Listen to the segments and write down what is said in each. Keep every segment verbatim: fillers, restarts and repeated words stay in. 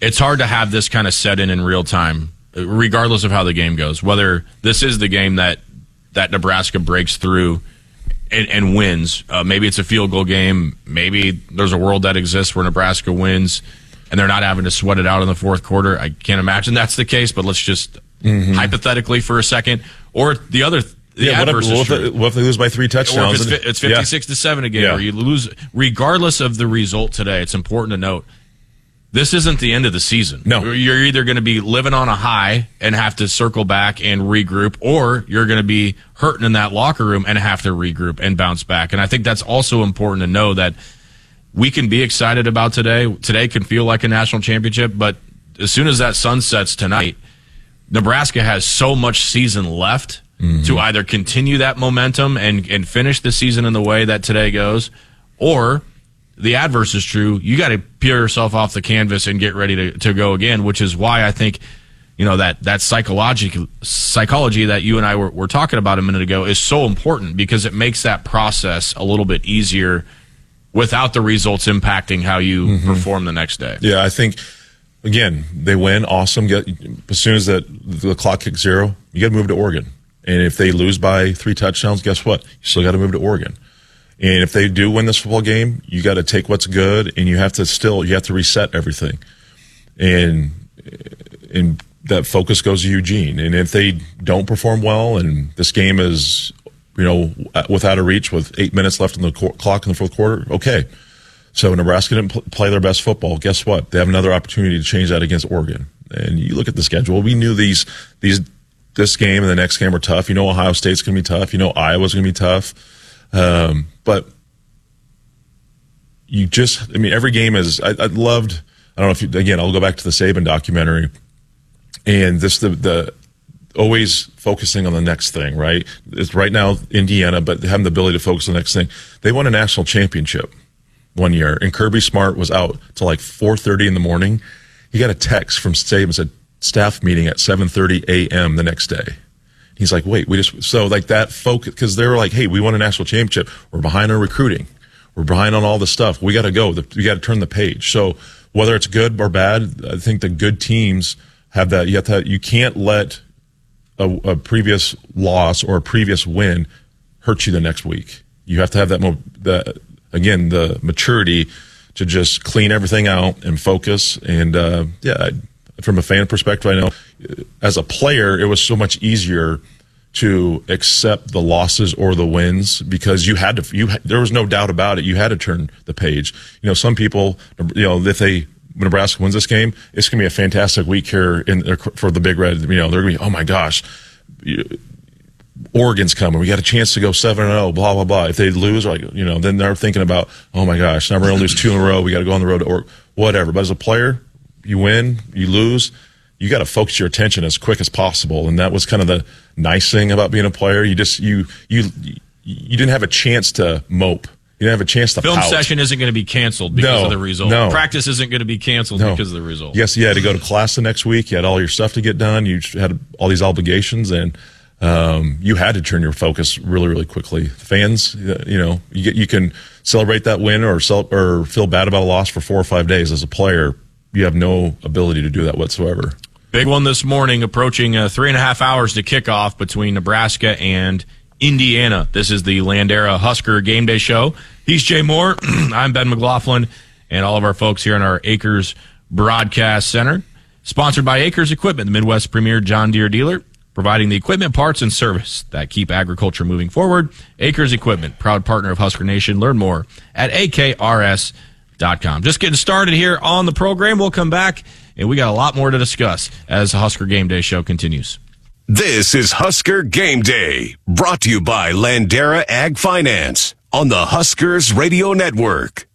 it's hard to have this kind of set in in real time, regardless of how the game goes. Whether this is the game that, that Nebraska breaks through and, and wins. Uh, maybe it's a field goal game. Maybe there's a world that exists where Nebraska wins and they're not having to sweat it out in the fourth quarter. I can't imagine that's the case, but let's just mm-hmm. hypothetically for a second. Or the other th- The yeah, what if, what, if they, what if they lose by three touchdowns? Or if it's, it's fifty-six to seven again, yeah. or you lose. Regardless of the result today, it's important to note this isn't the end of the season. No, you're either going to be living on a high and have to circle back and regroup, or you're going to be hurting in that locker room and have to regroup and bounce back. And I think that's also important to know that we can be excited about today. Today can feel like a national championship, but as soon as that sun sets tonight, Nebraska has so much season left. Mm-hmm. To either continue that momentum and, and finish the season in the way that today goes, or the adverse is true. You got to peel yourself off the canvas and get ready to, to go again, which is why I think, you know, that, that psychology, psychology that you and I were, were talking about a minute ago is so important because it makes that process a little bit easier without the results impacting how you mm-hmm. perform the next day. Yeah, I think, again, they win, awesome. Get, as soon as that the clock kicks zero, you got to move to Oregon. And if they lose by three touchdowns, guess what? You still got to move to Oregon. And if they do win this football game, you got to take what's good, and you have to still you have to reset everything. And and that focus goes to Eugene. And if they don't perform well, and this game is you know without a reach with eight minutes left on the co- clock in the fourth quarter, okay. So Nebraska didn't pl- play their best football. Guess what? They have another opportunity to change that against Oregon. And you look at the schedule. We knew these these. This game and the next game were tough. You know Ohio State's going to be tough. You know Iowa's going to be tough. Um, but you just, I mean, every game is, I, I loved, I don't know if you, again, I'll go back to the Saban documentary. And this, the, the always focusing on the next thing, right? It's right now Indiana, but having the ability to focus on the next thing. They won a national championship one year, and Kirby Smart was out till like four thirty in the morning. He got a text from Saban and said, staff meeting at seven thirty a.m. the next day. He's like, wait, we just, so like that focus, because they were like, hey, we won a national championship. We're behind on recruiting. We're behind on all this stuff. We got to go. We got to turn the page. So whether it's good or bad, I think the good teams have that. You have to, you can't let a, a previous loss or a previous win hurt you the next week. You have to have that, that again, the maturity to just clean everything out and focus. And, uh, yeah, I, from a fan perspective, I know as a player, it was so much easier to accept the losses or the wins because you had to, you, there was no doubt about it. You had to turn the page. You know, some people, you know, if they, Nebraska wins this game, it's going to be a fantastic week here in for the Big Red. You know, they're going to be, oh my gosh, Oregon's coming. We got a chance to go seven and oh, blah, blah, blah. If they lose, like, you know, then they're thinking about, oh my gosh, now we're going to lose two in a row. We got to go on the road to or whatever. But as a player, you win, you lose, you got to focus your attention as quick as possible. And that was kind of the nice thing about being a player. You just, you, you, you didn't have a chance to mope. You didn't have a chance to Film pout. Session isn't going to be canceled because no, of the result. No. Practice isn't going to be canceled no. because of the result. Yes, you had to go to class the next week. You had all your stuff to get done. You had all these obligations, and um, you had to turn your focus really, really quickly. Fans, you know, you get, you can celebrate that win or cel- or feel bad about a loss for four or five days. As a player, you have no ability to do that whatsoever. Big one this morning, approaching uh, three and a half hours to kickoff between Nebraska and Indiana. This is the Landera Husker Game Day Show. He's Jay Moore. I'm Ben McLaughlin, and all of our folks here in our Acres Broadcast Center. Sponsored by Acres Equipment, the Midwest's premier John Deere dealer, providing the equipment, parts, and service that keep agriculture moving forward. Acres Equipment, proud partner of Husker Nation. Learn more at A K R S dot com. Just getting started here on the program. We'll come back, and we got a lot more to discuss as the Husker Game Day Show continues. This is Husker Game Day, brought to you by Landera Ag Finance on the Huskers Radio Network.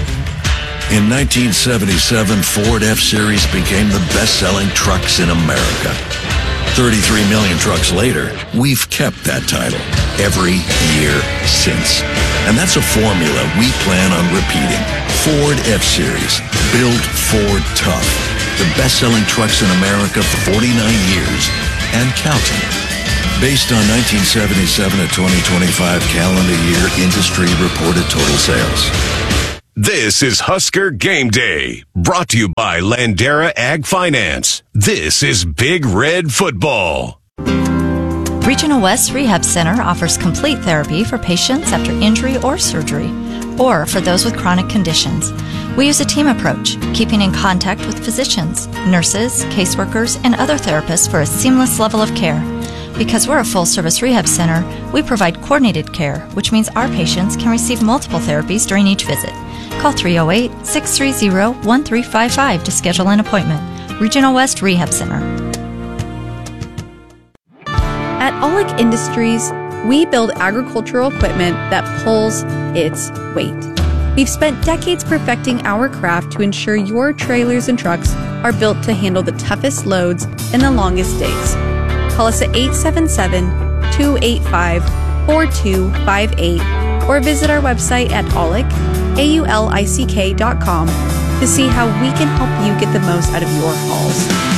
In nineteen seventy-seven, Ford F-Series became the best-selling trucks in America. thirty-three million trucks later, we've kept that title every year since. And that's a formula we plan on repeating. Ford F-Series, built Ford tough. The best-selling trucks in America for forty-nine years and counting. Based on nineteen seventy-seven to twenty twenty-five calendar year industry reported total sales. This is Husker Game Day, brought to you by Landera Ag Finance. This is Big Red Football. Regional West Rehab Center offers complete therapy for patients after injury or surgery, or for those with chronic conditions. We use a team approach, keeping in contact with physicians, nurses, caseworkers, and other therapists for a seamless level of care. Because we're a full-service rehab center, we provide coordinated care, which means our patients can receive multiple therapies during each visit. Call three oh eight, six three zero, one three five five to schedule an appointment. Regional West Rehab Center. At Aulick Industries, we build agricultural equipment that pulls its weight. We've spent decades perfecting our craft to ensure your trailers and trucks are built to handle the toughest loads and the longest days. Call us at eight seven seven, two eight five, four two five eight or visit our website at aulick, A U L I C K dot com to see how we can help you get the most out of your hauls.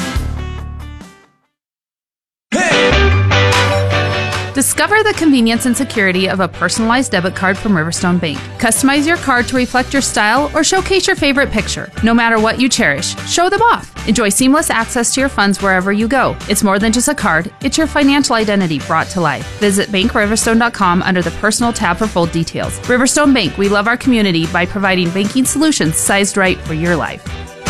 Discover the convenience and security of a personalized debit card from Riverstone Bank. Customize your card to reflect your style or showcase your favorite picture. No matter what you cherish, show them off. Enjoy seamless access to your funds wherever you go. It's more than just a card, it's your financial identity brought to life. Visit bank riverstone dot com under the Personal tab for full details. Riverstone Bank, we love our community by providing banking solutions sized right for your life.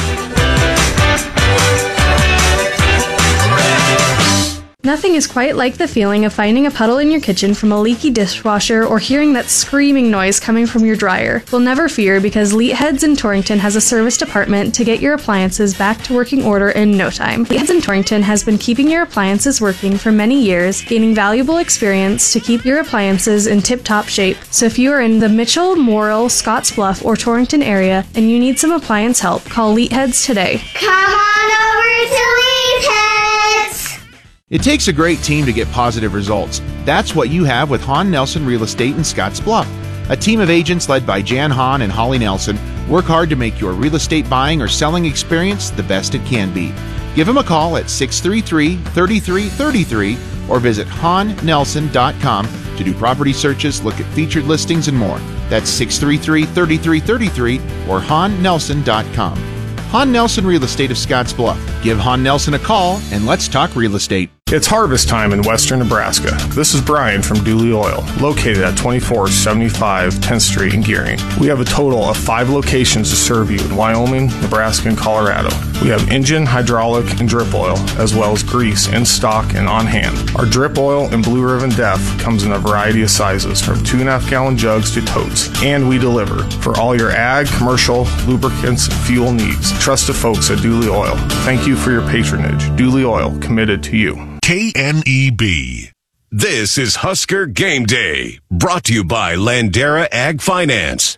Nothing is quite like the feeling of finding a puddle in your kitchen from a leaky dishwasher or hearing that screaming noise coming from your dryer. Well, never fear, because Leatheads in Torrington has a service department to get your appliances back to working order in no time. Leatheads in Torrington has been keeping your appliances working for many years, gaining valuable experience to keep your appliances in tip-top shape. So if you are in the Mitchell, Morrill, Scottsbluff, or Torrington area and you need some appliance help, call Leatheads today. Come on over to Leatheads! It takes a great team to get positive results. That's what you have with Hahn Nelson Real Estate in Scotts Bluff. A team of agents led by Jan Hahn and Holly Nelson work hard to make your real estate buying or selling experience the best it can be. Give them a call at six three three, three three three three or visit hahn nelson dot com to do property searches, look at featured listings, and more. That's six three three, three three three three or hahn nelson dot com. Hahn Nelson Real Estate of Scotts Bluff. Give Hahn Nelson a call and let's talk real estate. It's harvest time in western Nebraska. This is Brian from Dooley Oil, located at twenty-four seventy-five tenth Street in Gearing. We have a total of five locations to serve you in Wyoming, Nebraska, and Colorado. We have engine, hydraulic, and drip oil, as well as grease in stock and on hand. Our drip oil and Blue Ribbon Def comes in a variety of sizes, from two and a half gallon jugs to totes, and we deliver for all your ag, commercial, lubricants, and fuel needs. Trust the folks at Dooley Oil. Thank you for your patronage. Dooley Oil, committed to you. K N E B. This is Husker Game Day, brought to you by Landera Ag Finance.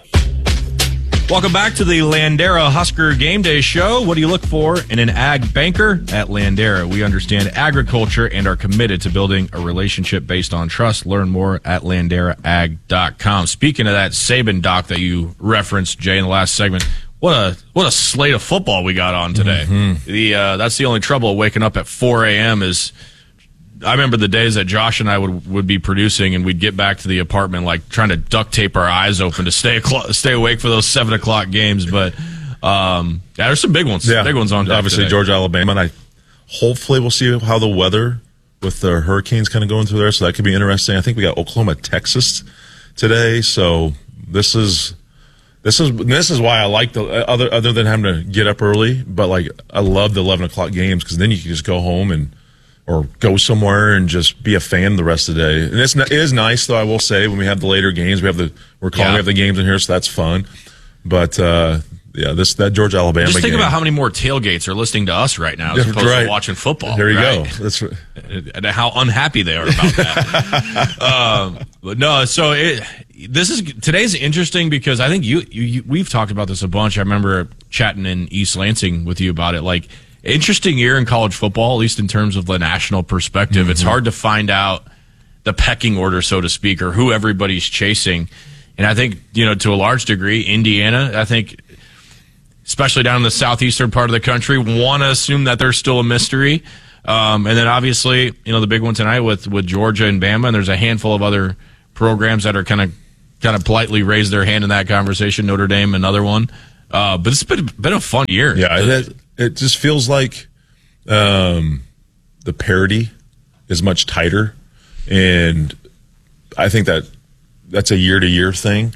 Welcome back to the Landera Husker Game Day Show. What do you look for in an ag banker? At Landera, we understand agriculture and are committed to building a relationship based on trust. Learn more at landera ag dot com. Speaking of that Saban doc that you referenced, Jay, in the last segment, what a what a slate of football we got on today. Mm-hmm. The uh, that's the only trouble of waking up at four a.m. is I remember the days that Josh and I would would be producing, and we'd get back to the apartment like trying to duct tape our eyes open to stay stay awake for those seven o'clock games. But um, yeah, there's some big ones, yeah, big ones on. Obviously, today. Georgia, Alabama, and I hopefully we'll see how the weather with the hurricanes kind of going through there. So that could be interesting. I think we got Oklahoma, Texas today. So this is. This is this is why I like the other other than having to get up early, but like I love the eleven o'clock games because then you can just go home and or go somewhere and just be a fan the rest of the day. And it's it is nice though, I will say, when we have the later games, we have the we're calling yeah. we have the games in here, so that's fun. But uh, yeah, this that Georgia Alabama. Just think game, about how many more tailgates are listening to us right now as yeah, opposed right. to watching football. There you right? go. That's right. And how unhappy they are about that. um, but no, so it, this is today's interesting because I think you, you, you we've talked about this a bunch. I remember chatting in East Lansing with you about it. Like, interesting year in college football, at least in terms of the national perspective. Mm-hmm. It's hard to find out the pecking order, so to speak, or who everybody's chasing. And I think, you know, to a large degree, Indiana, I think, especially down in the southeastern part of the country, want to assume that they're still a mystery. Um, and then obviously, you know, the big one tonight with, with Georgia and Bama, and there's a handful of other programs that are kind of kind of politely raised their hand in that conversation. Notre Dame, another one. Uh, but it's been, been a fun year. Yeah, it, it just feels like um, the parity is much tighter. And I think that that's a year-to-year thing.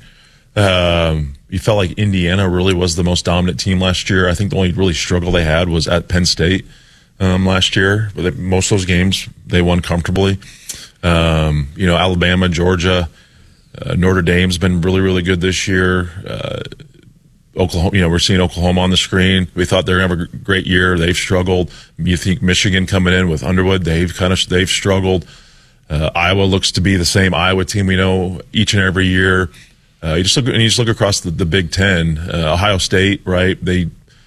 Um, you felt like Indiana really was the most dominant team last year. I think the only really struggle they had was at Penn State um, last year. But they, most of those games, they won comfortably. Um, you know, Alabama, Georgia, uh, Notre Dame's been really, really good this year. Uh, Oklahoma, you know, we're seeing Oklahoma on the screen. We thought they were going to have a great year. They've struggled. You think Michigan coming in with Underwood, they've kind of they've struggled. Uh, Iowa looks to be the same Iowa team we know each and every year. Uh, you just look and you just look across the, the Big Ten. Uh, Ohio State, right? They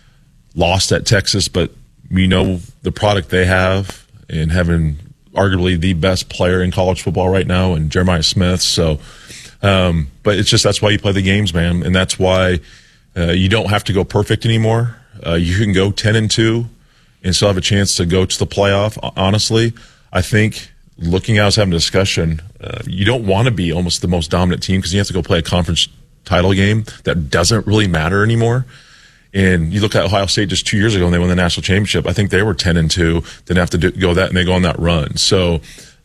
lost at Texas, but we know the product they have and having arguably the best player in college football right now, and Jeremiah Smith. So, um, but it's just that's why you play the games, man, and that's why uh, you don't have to go perfect anymore. Uh, you can go ten and two and still have a chance to go to the playoff. Honestly, I think. Looking at us having a discussion, uh, you don't want to be almost the most dominant team because you have to go play a conference title game that doesn't really matter anymore. And you look at Ohio State just two years ago when they won the national championship. I think they were ten and two. Didn't have to do, go that, and they go on that run. So,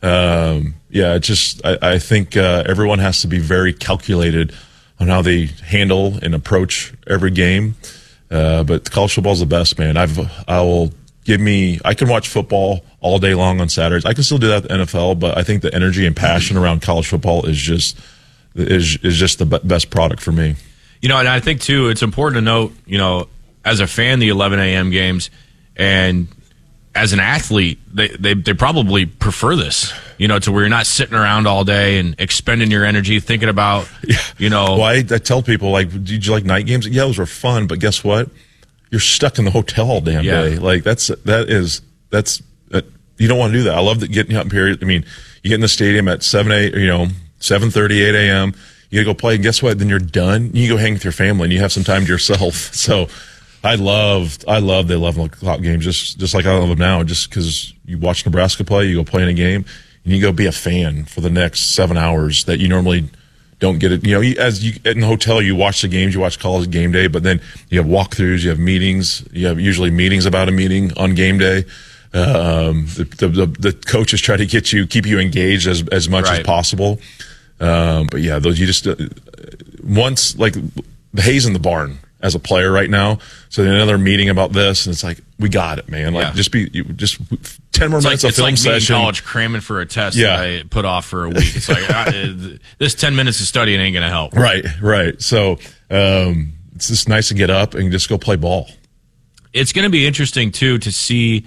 um, yeah, it just I, I think uh, everyone has to be very calculated on how they handle and approach every game. Uh, but college football is the best, man. I've I will. Give me, I can watch football all day long on Saturdays. I can still do that at the N F L, but I think the energy and passion around college football is just is is just the best product for me. You know, and I think too, it's important to note, you know, as a fan, the eleven a.m. games, and as an athlete, they, they they probably prefer this. You know, to where you're not sitting around all day and expending your energy thinking about, you know. Well, I, I tell people, like, did you like night games? Yeah, those were fun, but guess what? You're stuck in the hotel all damn yeah. day. Like that's that is that's that, you don't want to do that. I love that getting up here. I mean, you get in the stadium at seven eight, you know, seven thirty, eight a.m. You gotta go play, and guess what? Then you're done. You go hang with your family, and you have some time to yourself. So, I loved I love the eleven o'clock games, just just like I love them now. Just because you watch Nebraska play, you go play in a game, and you go be a fan for the next seven hours that you normally. Don't get it. You know, as you in the hotel, you watch the games, you watch college game day, but then you have walkthroughs, you have meetings, you have usually meetings about a meeting on game day. Um, the, the, the, the coaches try to get you, keep you engaged as as much right. as possible. Um, but yeah, those you just uh, once like the hay's in the barn as a player right now. So then another meeting about this, and it's like we got it, man. Like yeah. just be you, just ten more it's minutes like, of film it's like session. Me in college cramming for a test yeah. that I put off for a week. It's like I, this ten minutes of studying ain't gonna help. Right, right. So um, it's just nice to get up and just go play ball. It's going to be interesting too to see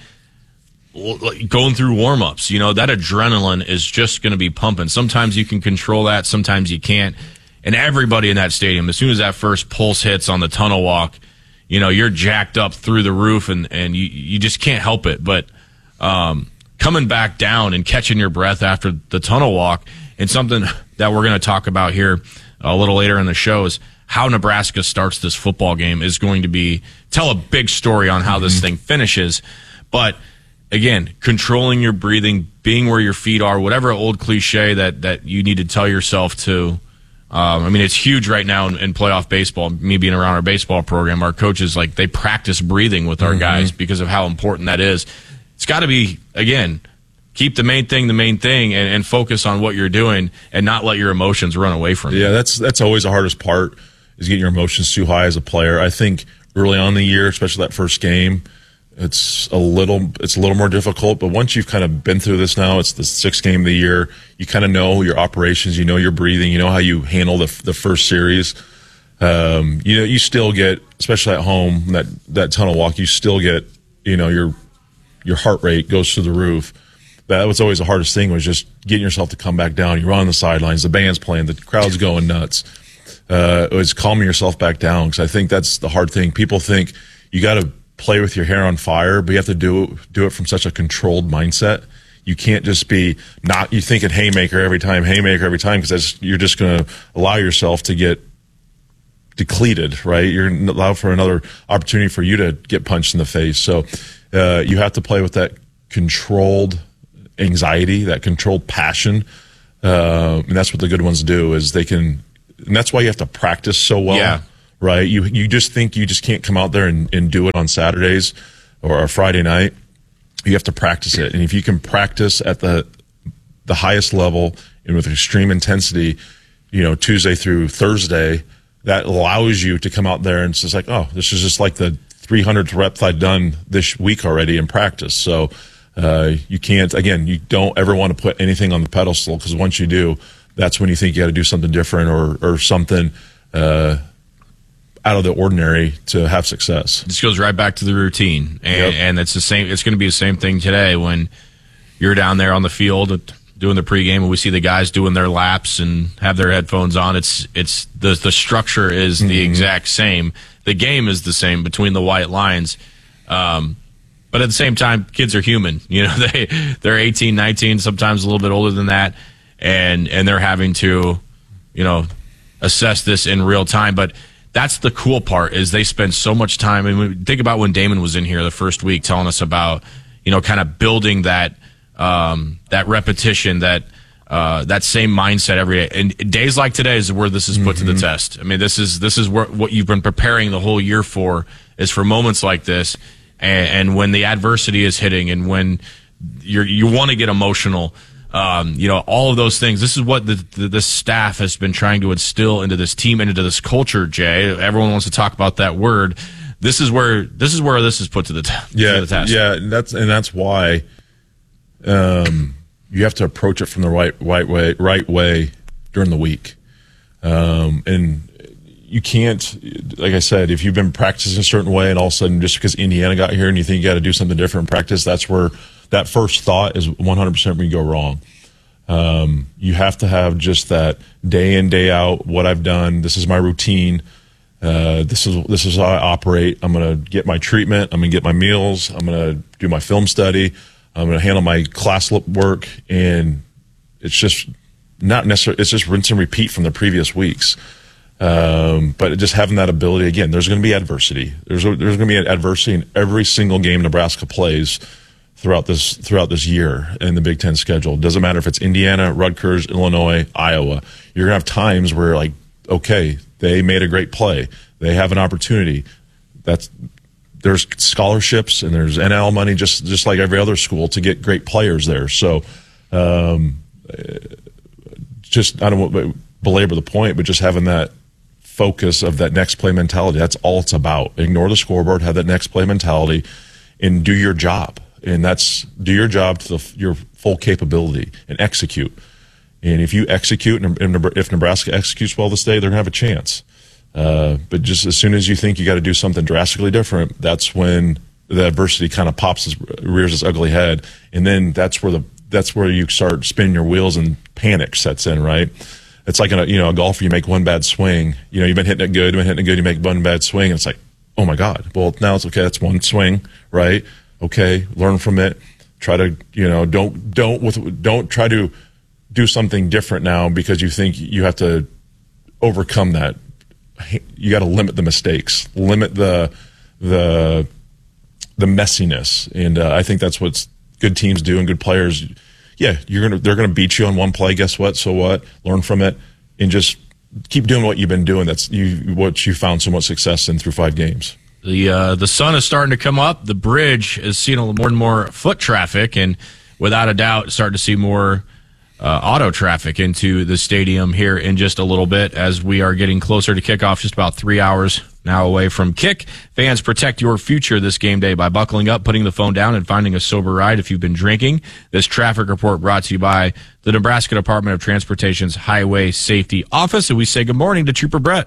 going through warm-ups. You know, that adrenaline is just going to be pumping. Sometimes you can control that, sometimes you can't. And everybody in that stadium, as soon as that first pulse hits on the tunnel walk, you know, you're jacked up through the roof, and, and you, you just can't help it. But um, coming back down and catching your breath after the tunnel walk, and something that we're going to talk about here a little later in the show is how Nebraska starts this football game is going to be tell a big story on how mm-hmm. this thing finishes. But again, controlling your breathing, being where your feet are, whatever old cliche that, that you need to tell yourself to. Um, I mean, it's huge right now in, in playoff baseball. Me being around our baseball program, our coaches, like, they practice breathing with our mm-hmm. guys because of how important that is. It's got to be, again, keep the main thing the main thing and, and focus on what you're doing and not let your emotions run away from you. Yeah, that's that's always the hardest part is getting your emotions too high as a player. I think early on in the year, especially that first game, it's a little it's a little more difficult. But once you've kind of been through this now, it's the sixth game of the year. You kind of know your operations, you know your breathing, you know how you handle the the first series. Um, you know, you still get, especially at home, that that tunnel walk, you still get, you know, your your heart rate goes through the roof. That was always the hardest thing, was just getting yourself to come back down. You're on the sidelines, the band's playing, the crowd's going nuts. Uh, it was calming yourself back down, because I think that's the hard thing. People think you got to play with your hair on fire, but you have to do do it from such a controlled mindset. You can't just be not you thinking haymaker every time, haymaker every time, because you're just going to allow yourself to get depleted, right? You're going to allow for another opportunity for you to get punched in the face. So uh, you have to play with that controlled anxiety, that controlled passion, uh, and that's what the good ones do. Is they can and that's why you have to practice so well, yeah. right? You you just think you just can't come out there and, and do it on Saturdays or a Friday night. You have to practice it, and if you can practice at the the highest level and with extreme intensity, you know, Tuesday through Thursday, that allows you to come out there and it's just like, oh, this is just like the three hundredth rep I've done this week already in practice. So uh, you can't, again, you don't ever want to put anything on the pedestal, because once you do, that's when you think you got to do something different or, or something uh, out of the ordinary to have success. This goes right back to the routine. And, yep. and it's the same. It's going to be the same thing today when you're down there on the field doing the pregame, and we see the guys doing their laps and have their headphones on. It's it's the the structure is mm-hmm. the exact same. The game is the same between the white lines. Um, but at the same time, kids are human. You know, they they're eighteen, nineteen, sometimes a little bit older than that, and and they're having to, you know, assess this in real time. But that's the cool part, is they spend so much time. And we think about when Damon was in here the first week telling us about, you know, kind of building that. Um, that repetition, that uh, that same mindset every day, and days like today is where this is put mm-hmm. to the test. I mean, this is this is where, what you've been preparing the whole year for, is for moments like this, and, and when the adversity is hitting, and when you're you want to get emotional, um, you know, all of those things. This is what the, the the staff has been trying to instill into this team and into this culture. Jay, everyone wants to talk about that word. This is where this is where this is put to the, t- yeah, to the test. Yeah, that's and that's why. Um, you have to approach it from the right, right way, right way during the week. Um, and you can't, like I said, if you've been practicing a certain way and all of a sudden just because Indiana got here and you think you got to do something different in practice, that's where that first thought is one hundred percent where you go wrong. Um, you have to have just that day in, day out, what I've done. This is my routine. Uh, this is, this is how I operate. I'm going to get my treatment. I'm going to get my meals. I'm going to do my film study. I'm going to handle my class work, and it's just not necessarily, it's just rinse and repeat from the previous weeks. Um, but just having that ability, again, there's going to be adversity. There's, there's going to be adversity in every single game Nebraska plays throughout this, throughout this year in the Big Ten schedule. It doesn't matter if it's Indiana, Rutgers, Illinois, Iowa. You're going to have times where, like, okay, they made a great play. They have an opportunity. That's, There's scholarships and there's N I L money, just just like every other school, to get great players there. So, um, just I don't want to belabor the point, but just having that focus of that next play mentality. That's all it's about. Ignore the scoreboard, have that next play mentality, and do your job. And that's do your job to the, your full capability and execute. And if you execute, and if Nebraska executes well this day, they're going to have a chance. Uh, but just as soon as you think you got to do something drastically different, that's when the adversity kind of pops, its, rears its ugly head, and then that's where the that's where you start spinning your wheels and panic sets in. Right? It's like in a you know a golfer, you make one bad swing. You know you've been hitting it good, you've been hitting it good, you make one bad swing, and it's like, oh my God. Well, now it's okay. That's one swing, right? Okay, learn from it. Try to you know don't don't with don't try to do something different now because you think you have to overcome that. You got to limit the mistakes, limit the the the messiness, and uh, I think that's what good teams do and good players. Yeah, you're gonna they're gonna beat you on one play. Guess what? So what? Learn from it and just keep doing what you've been doing. That's you what you found so much success in through five games. The uh, the sun is starting to come up. The bridge is seeing a little more and more foot traffic, and without a doubt, starting to see more. Uh, auto traffic into the stadium here in just a little bit as we are getting closer to kickoff, just about three hours now away from kick. Fans, protect your future this game day by buckling up, putting the phone down, and finding a sober ride if you've been drinking. This traffic report brought to you by the Nebraska Department of Transportation's Highway Safety Office. And we say good morning to Trooper Brett.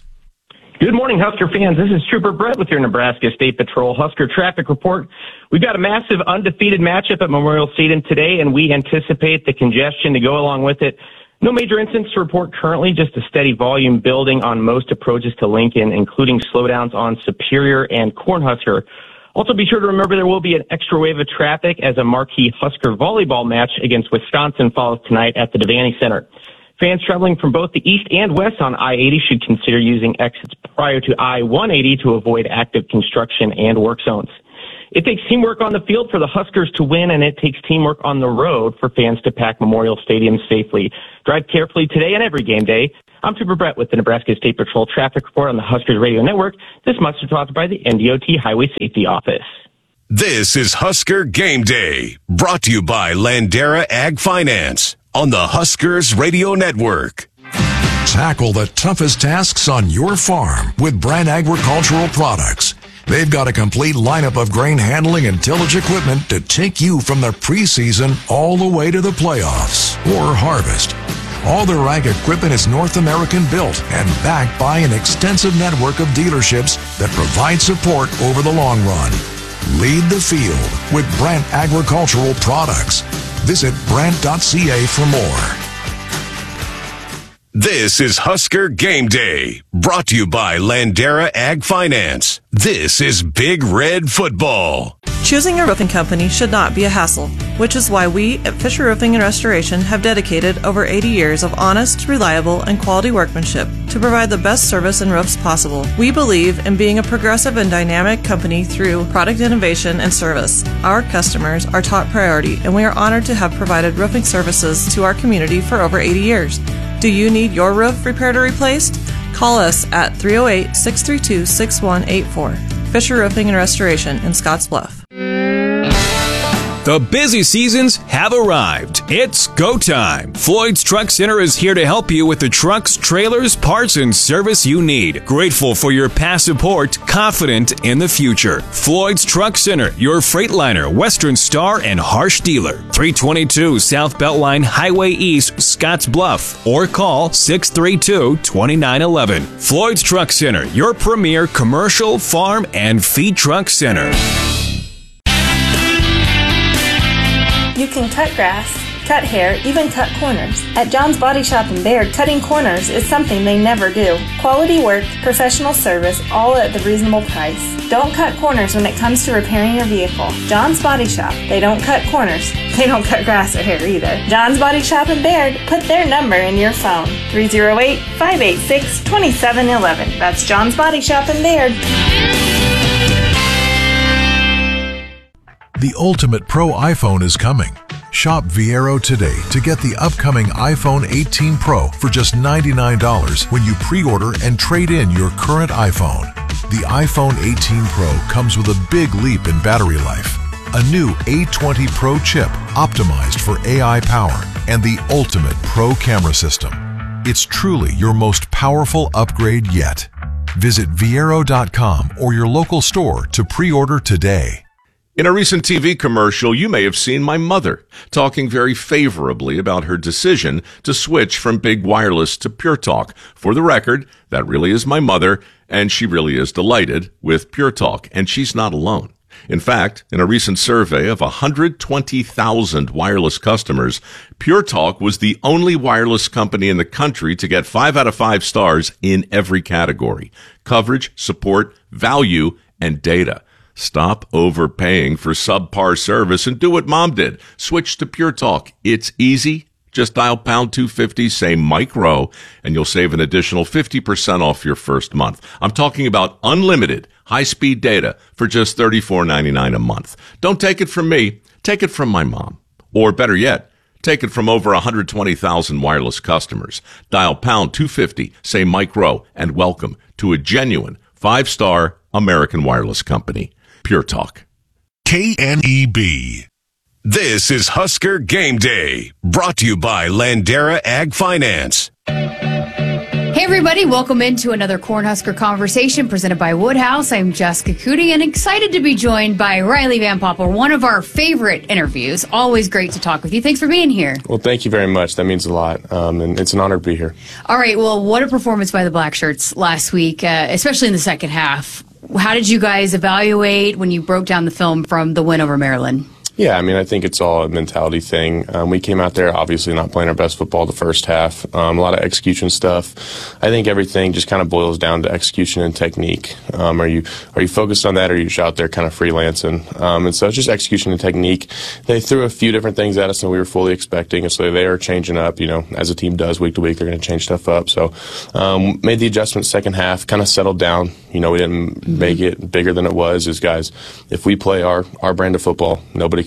Good morning, Husker fans. This is Trooper Brett with your Nebraska State Patrol Husker Traffic Report. We've got a massive undefeated matchup at Memorial Stadium today, and we anticipate the congestion to go along with it. No major incidents to report currently, just a steady volume building on most approaches to Lincoln, including slowdowns on Superior and Cornhusker. Also, be sure to remember there will be an extra wave of traffic as a marquee Husker volleyball match against Wisconsin follows tonight at the Devaney Center. Fans traveling from both the east and west on I eighty should consider using exits prior to I one eighty to avoid active construction and work zones. It takes teamwork on the field for the Huskers to win, and it takes teamwork on the road for fans to pack Memorial Stadium safely. Drive carefully today and every game day. I'm Trooper Brett with the Nebraska State Patrol Traffic Report on the Huskers Radio Network. This month is sponsored by the N D O T Highway Safety Office. This is Husker Game Day, brought to you by Landera Ag Finance on the Huskers Radio Network. Tackle the toughest tasks on your farm with Brandt Agricultural Products. They've got a complete lineup of grain handling and tillage equipment to take you from the preseason all the way to the playoffs or harvest. All their ag equipment is North American built and backed by an extensive network of dealerships that provide support over the long run. Lead the field with Brandt Agricultural Products. Visit brandt dot c a for more. This is Husker Game Day, brought to you by Landera Ag Finance. This is Big Red Football. Choosing a roofing company should not be a hassle, which is why we at Fisher Roofing and Restoration have dedicated over eighty years of honest, reliable, and quality workmanship to provide the best service and roofs possible. We believe in being a progressive and dynamic company through product innovation and service. Our customers are top priority, and we are honored to have provided roofing services to our community for over eighty years. Do you need your roof repaired or replaced? Call us at three oh eight, six three two, six one eight four. Fisher Roofing and Restoration in Scottsbluff. The busy seasons have arrived. It's go time. Floyd's Truck Center is here to help you with the trucks, trailers, parts, and service you need. Grateful for your past support, confident in the future. Floyd's Truck Center, your Freightliner, Western Star, and Harsh dealer. three twenty-two South Beltline Highway East, Scotts Bluff, or call six three two, two nine one one. Floyd's Truck Center, your premier commercial, farm, and feed truck center. You can cut grass, cut hair, even cut corners. At John's Body Shop in Baird, cutting corners is something they never do. Quality work, professional service, all at the reasonable price. Don't cut corners when it comes to repairing your vehicle. John's Body Shop. They don't cut corners. They don't cut grass or hair either. John's Body Shop in Baird. Put their number in your phone. three oh eight, five eight six, two seven one one. That's John's Body Shop in Baird. The ultimate pro iPhone is coming. Shop Viero today to get the upcoming iPhone eighteen Pro for just ninety-nine dollars when you pre-order and trade in your current iPhone. The iPhone eighteen Pro comes with a big leap in battery life, a new A twenty Pro chip optimized for A I power, and the ultimate pro camera system. It's truly your most powerful upgrade yet. Visit Viero dot com or your local store to pre-order today. In a recent T V commercial, you may have seen my mother talking very favorably about her decision to switch from Big Wireless to Pure Talk. For the record, that really is my mother, and she really is delighted with Pure Talk, and she's not alone. In fact, in a recent survey of one hundred twenty thousand wireless customers, Pure Talk was the only wireless company in the country to get five out of five stars in every category: coverage, support, value, and data. Stop overpaying for subpar service and do what Mom did. Switch to Pure Talk. It's easy. Just dial pound two fifty, say Mike Rowe, and you'll save an additional fifty percent off your first month. I'm talking about unlimited high-speed data for just thirty-four ninety-nine a month. Don't take it from me. Take it from my mom. Or better yet, take it from over one hundred twenty thousand wireless customers. Dial pound two fifty, say Mike Rowe, and welcome to a genuine five-star American wireless company. Pure Talk. K N E B. This is Husker Game Day, brought to you by Landera Ag Finance. Hey everybody, welcome into another Cornhusker Conversation presented by Woodhouse. I'm Jessica Cootie and excited to be joined by Riley Van Poppel, one of our favorite interviews. Always great to talk with you. Thanks for being here. Well, thank you very much. That means a lot, um, and it's an honor to be here. All right, well, what a performance by the Black Shirts last week, uh, especially in the second half. How did you guys evaluate when you broke down the film from the win over Maryland? Yeah, I mean, I think it's all a mentality thing. Um, we came out there obviously not playing our best football the first half. Um, a lot of execution stuff. I think everything just kind of boils down to execution and technique. Um, are you are you focused on that, or are you just out there kind of freelancing? Um, and so it's just execution and technique. They threw a few different things at us than we were fully expecting, and so they are changing up. You know, as a team does week to week, they're going to change stuff up. So um, made the adjustments second half, kind of settled down. You know, we didn't mm-hmm. make it bigger than it was. As guys, if we play our, our brand of football, nobody can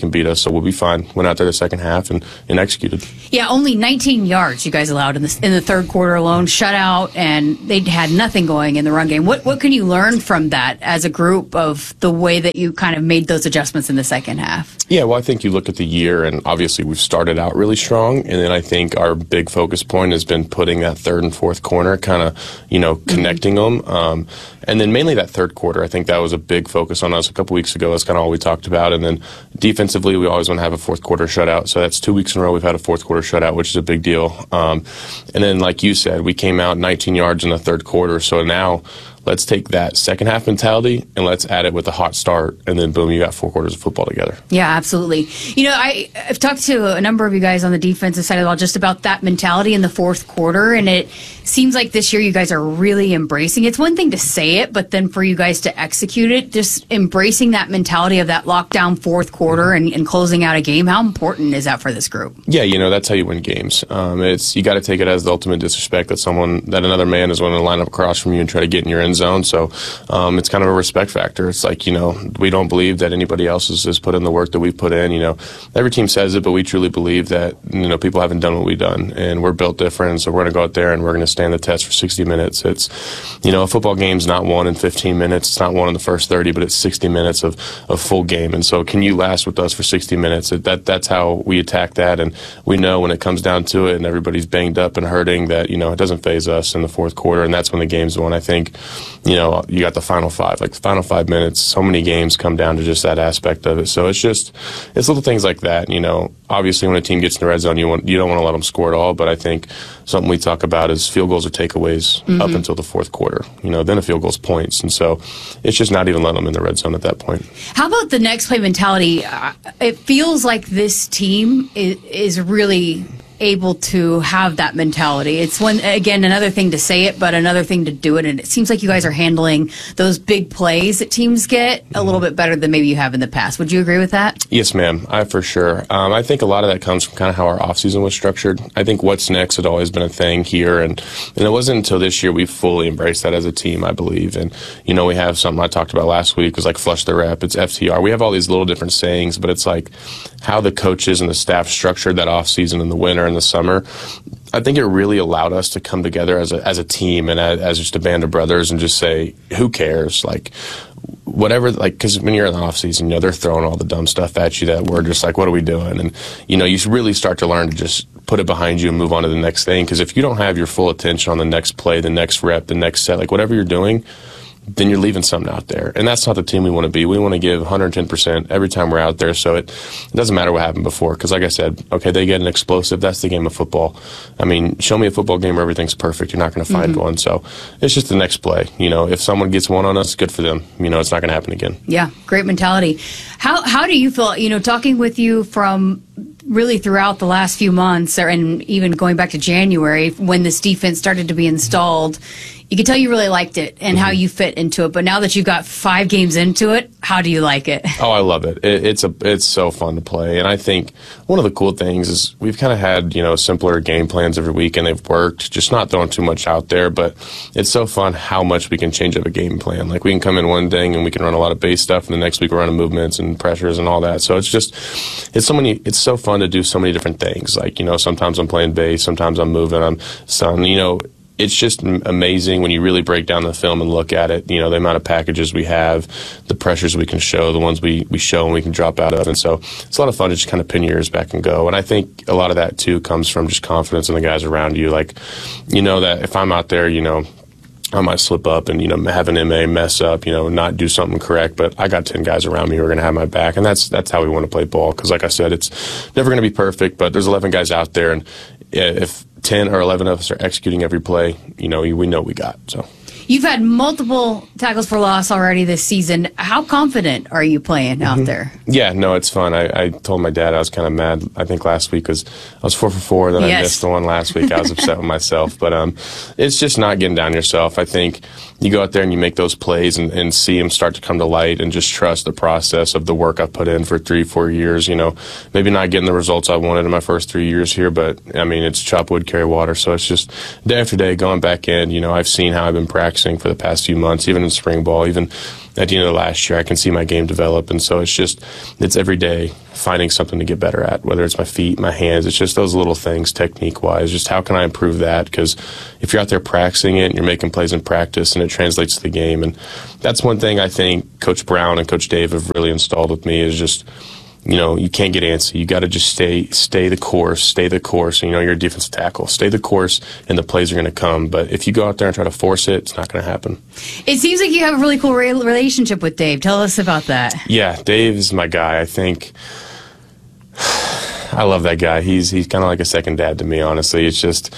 can beat us, so we'll be fine. Went out there the second half and, and executed. Yeah, only nineteen yards you guys allowed in the in the third quarter alone, shutout, and they had nothing going in the run game. What what can you learn from that as a group of the way that you kind of made those adjustments in the second half? Yeah, well, I think you look at the year, and obviously we've started out really strong, and then I think our big focus point has been putting that third and fourth corner, kind of, you know, connecting mm-hmm. them, um, and then mainly that third quarter. I think that was a big focus on us a couple weeks ago. That's kind of all we talked about, and then defensively, we always want to have a fourth quarter shutout. So that's two weeks in a row we've had a fourth quarter shutout, which is a big deal. Um, and then, like you said, we came out nineteen yards in the third quarter. So now let's take that second half mentality and let's add it with a hot start, and then boom, you got four quarters of football together. Yeah, absolutely. You know, I, I've talked to a number of you guys on the defensive side of the ball just about that mentality in the fourth quarter, and it seems like this year you guys are really embracing it. It's one thing to say it, but then for you guys to execute it, just embracing that mentality of that lockdown fourth quarter and, and closing out a game. How important is that for this group? Yeah, you know, that's how you win games. Um, it's you got to take it as the ultimate disrespect that someone, that another man is willing to line up across from you and try to get in your end zone. So um, it's kind of a respect factor. It's like, you know, we don't believe that anybody else has, has put in the work that we've put in. You know, every team says it, but we truly believe that, you know, people haven't done what we've done, and we're built different. So we're going to go out there and we're going to stand the test for sixty minutes. It's, you know, a football game's not won in fifteen minutes. It's not won in the first thirty, but it's sixty minutes of, of full game. And so can you last with us for sixty minutes? That That's how we attack that. And we know when it comes down to it and everybody's banged up and hurting that, you know, it doesn't phase us in the fourth quarter. And that's when the game's won. I think, you know, you got the final five, like the final five minutes, so many games come down to just that aspect of it. So it's just, it's little things like that. You know, obviously when a team gets in the red zone, you want, you don't want to let them score at all. But I think something we talk about is field goals or takeaways mm-hmm. up until the fourth quarter. You know, then a field goal's points. And so it's just not even letting them in the red zone at that point. How about the next play mentality? Uh, it feels like this team is, is really able to have that mentality. It's one, again, another thing to say it, but another thing to do it. And it seems like you guys are handling those big plays that teams get a little bit better than maybe you have in the past. Would you agree with that? Yes, ma'am. I for sure. Um, I think a lot of that comes from kind of how our offseason was structured. I think what's next had always been a thing here. And, and it wasn't until this year we fully embraced that as a team, I believe. And, you know, we have something I talked about last week was like flush the rep. It's F T R. We have all these little different sayings, but it's like how the coaches and the staff structured that offseason in the winter and the summer. I think it really allowed us to come together as a as a team and as, as just a band of brothers and just say, who cares? Like, whatever, like, because when you're in the off season, you know, they're throwing all the dumb stuff at you that we're just like, what are we doing? And, you know, you really start to learn to just put it behind you and move on to the next thing. Because if you don't have your full attention on the next play, the next rep, the next set, like whatever you're doing, then you're leaving something out there. And that's not the team we want to be. We want to give one hundred ten percent every time we're out there. So it, it doesn't matter what happened before. Because like I said, okay, they get an explosive. That's the game of football. I mean, show me a football game where everything's perfect. You're not going to find mm-hmm. one. So it's just the next play. You know, if someone gets one on us, good for them. You know, it's not going to happen again. Yeah, great mentality. How how do you feel, you know, talking with you from really throughout the last few months, or, and even going back to January when this defense started to be installed, you could tell you really liked it and mm-hmm. how you fit into it. But now that you've got five games into it, how do you like it? Oh, I love it. it it's a it's so fun to play. And I think one of the cool things is we've kind of had, you know, simpler game plans every week, and they've worked, just not throwing too much out there. But it's so fun how much we can change up a game plan. Like, we can come in one day and we can run a lot of base stuff, and the next week we're running movements and pressures and all that. So it's just, it's so many, it's so fun to do so many different things. Like, you know, sometimes I'm playing base, sometimes I'm moving, I'm some, you know, it's just amazing when you really break down the film and look at it, you know, the amount of packages we have, the pressures we can show, the ones we, we show and we can drop out of. And so it's a lot of fun to just kind of pin your ears back and go. And I think a lot of that, too, comes from just confidence in the guys around you. Like, you know, that if I'm out there, you know, I might slip up and, you know, have an M A mess up, you know, not do something correct, but I got ten guys around me who are going to have my back, and that's that's how we want to play ball. Because, like I said, it's never going to be perfect, but there's eleven guys out there, and if ten or eleven of us are executing every play, you know, we know we got. So you've had multiple tackles for loss already this season. How confident are you playing mm-hmm. out there? Yeah, no, it's fun. I, I told my dad I was kind of mad, I think last week, because I was four for four, then yes. I missed the one last week. I was upset with myself. But um, it's just not getting down yourself. I think you go out there and you make those plays and, and see them start to come to light, and just trust the process of the work I've put in for three, four years. You know, maybe not getting the results I wanted in my first three years here, but, I mean, it's chop wood, carry water. So it's just day after day going back in. You know, I've seen how I've been practicing for the past few months, even in spring ball, even at the end of the last year, I can see my game develop. And so it's just, it's every day finding something to get better at, whether it's my feet, my hands. It's just those little things technique-wise. Just how can I improve that? Because if you're out there practicing it and you're making plays in practice and it translates to the game. And that's one thing I think Coach Brown and Coach Dave have really installed with me is just, you know, you can't get antsy. You got to just stay, stay the course, stay the course. You know, you're a defensive tackle. Stay the course, and the plays are going to come. But if you go out there and try to force it, it's not going to happen. It seems like you have a really cool re- relationship with Dave. Tell us about that. Yeah, Dave is my guy. I think I love that guy. He's he's kind of like a second dad to me, honestly. It's just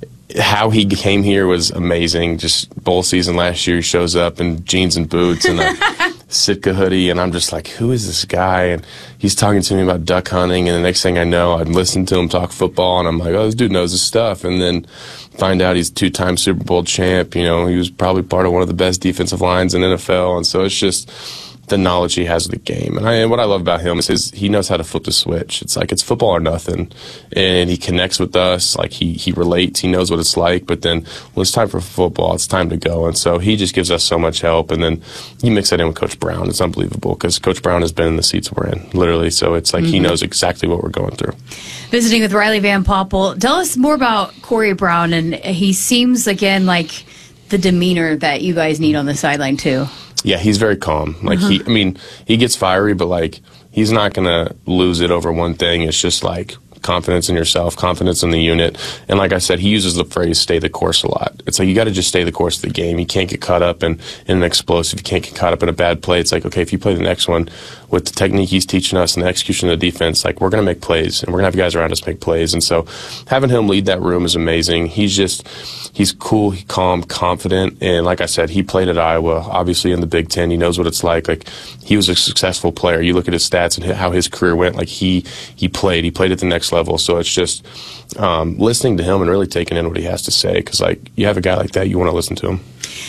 how he came here was amazing. Just bowl season last year, he shows up in jeans and boots and a Sitka hoodie, and I'm just like, who is this guy? And he's talking to me about duck hunting, and the next thing I know, I'd listen to him talk football, and I'm like, oh, this dude knows his stuff. And then find out he's a two-time Super Bowl champ. You know, he was probably part of one of the best defensive lines in N F L, and so it's just the knowledge he has of the game. And, I, and what I love about him is his, he knows how to flip the switch. It's like it's football or nothing. And he connects with us. Like he, he relates. He knows what it's like. But then when it's time for football, it's time to go. And so he just gives us so much help. And then you mix that in with Coach Brown. It's unbelievable because Coach Brown has been in the seats we're in, literally. So it's like mm-hmm. he knows exactly what we're going through. Visiting with Riley Van Poppel. Tell us more about Corey Brown. And he seems, again, like the demeanor that you guys need on the sideline, too. Yeah, he's very calm. Like uh-huh. he, I mean, he gets fiery, but like he's not gonna lose it over one thing. It's just like confidence in yourself, confidence in the unit, and like I said, he uses the phrase "stay the course" a lot. It's like you got to just stay the course of the game. You can't get caught up in, in an explosive. You can't get caught up in a bad play. It's like, okay, if you play the next one with the technique he's teaching us and the execution of the defense, like we're gonna make plays, and we're gonna have guys around us make plays. And so having him lead that room is amazing. He's just He's cool, he's calm, confident, and like I said, he played at Iowa, obviously in the Big Ten. He knows what it's like. Like he was a successful player. You look at his stats and how his career went. Like he he played, he played at the next level. So it's just um, listening to him and really taking in what he has to say. Because like you have a guy like that, you want to listen to him.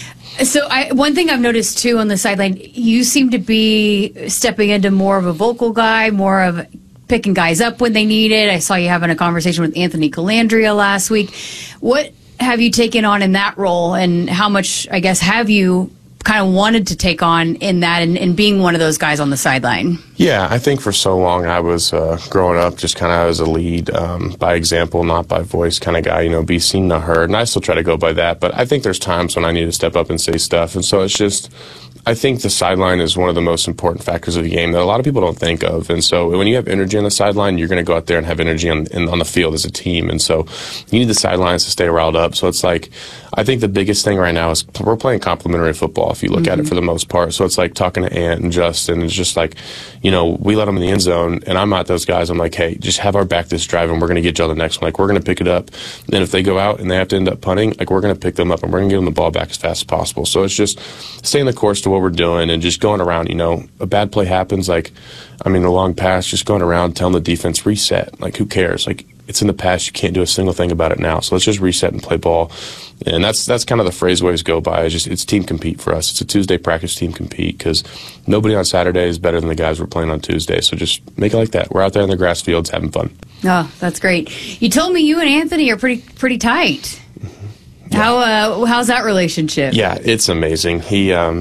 So I, one thing I've noticed too on the sideline, you seem to be stepping into more of a vocal guy, more of picking guys up when they need it. I saw you having a conversation with Anthony Calandria last week. What have you taken on in that role, and how much, I guess, have you kind of wanted to take on in that and, and being one of those guys on the sideline? Yeah, I think for so long I was uh, growing up just kind of as a lead, um, by example, not by voice kind of guy, you know, be seen, not heard. And I still try to go by that, but I think there's times when I need to step up and say stuff. And so it's just, I think the sideline is one of the most important factors of the game that a lot of people don't think of. And so when you have energy on the sideline, you're going to go out there and have energy on, in, on the field as a team. And so you need the sidelines to stay riled up. So it's like, I think the biggest thing right now is we're playing complementary football if you look mm-hmm. at it for the most part. So it's like talking to Ant and Justin. It's just like, you know, we let them in the end zone, and I'm not those guys. I'm like, hey, just have our back this drive, and we're going to get you on the next one. Like, we're going to pick it up. And if they go out and they have to end up punting, like, we're going to pick them up, and we're going to give them the ball back as fast as possible. So it's just staying the course to what we're doing and just going around. You know, a bad play happens. Like, I mean, a long pass, just going around telling the defense, reset. Like, who cares? Like, it's in the past. You can't do a single thing about it now. So let's just reset and play ball. And that's that's kind of the phrase we always go by. It's just it's team compete for us. It's a Tuesday practice team compete because nobody on Saturday is better than the guys we're playing on Tuesday. So just make it like that. We're out there in the grass fields having fun. Oh, that's great. You told me you and Anthony are pretty pretty tight. Yeah. How uh, how's that relationship? Yeah, it's amazing. He. Um,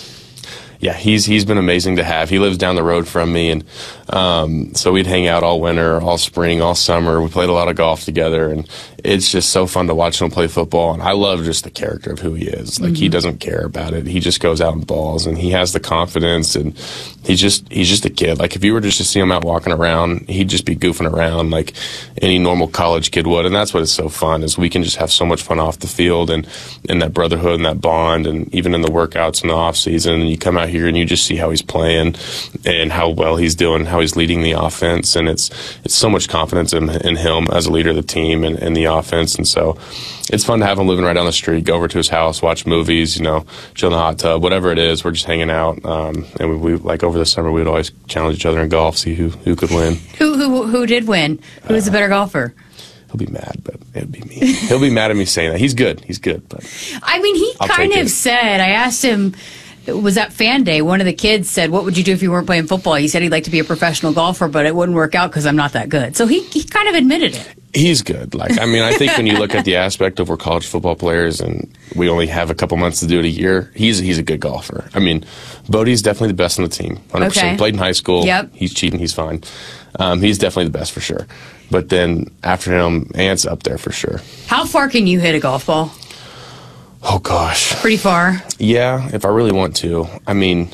Yeah, he's he's been amazing to have. He lives down the road from me, and um, so we'd hang out all winter, all spring, all summer. We played a lot of golf together, and it's just so fun to watch him play football. And I love just the character of who he is. Like, mm-hmm. he doesn't care about it. He just goes out and balls, and he has the confidence, and he's just he's just a kid. Like, if you were just to see him out walking around, he'd just be goofing around like any normal college kid would. And that's what is so fun, is we can just have so much fun off the field, and, and that brotherhood and that bond, and even in the workouts in the off season. And you come out here and you just see how he's playing and how well he's doing, how he's leading the offense, and it's it's so much confidence in, in him as a leader of the team and, and the offense. And so it's fun to have him living right down the street, go over to his house, watch movies, you know, chill in the hot tub, whatever it is. We're just hanging out, um, and we, we like over the summer we would always challenge each other in golf, see who who could win. Who who who did win? Who was uh, the better golfer? He'll be mad, but it'd be me. He'll be mad at me saying that. He's good. He's good, but I mean, he I'll kind of said. I asked him it was at Fan Day. One of the kids said, what would you do if you weren't playing football? He said he'd like to be a professional golfer, but it wouldn't work out because I'm not that good. So he, he kind of admitted it. He's good. Like, I mean, I think when you look at the aspect of we're college football players and we only have a couple months to do it a year, he's he's a good golfer. I mean, Bodie's definitely the best on the team. one hundred percent. Okay. Played in high school. Yep. He's cheating. He's fine. Um, he's definitely the best for sure. But then after him, Ant's up there for sure. How far can you hit a golf ball? Oh, gosh. Pretty far. Yeah, if I really want to. I mean,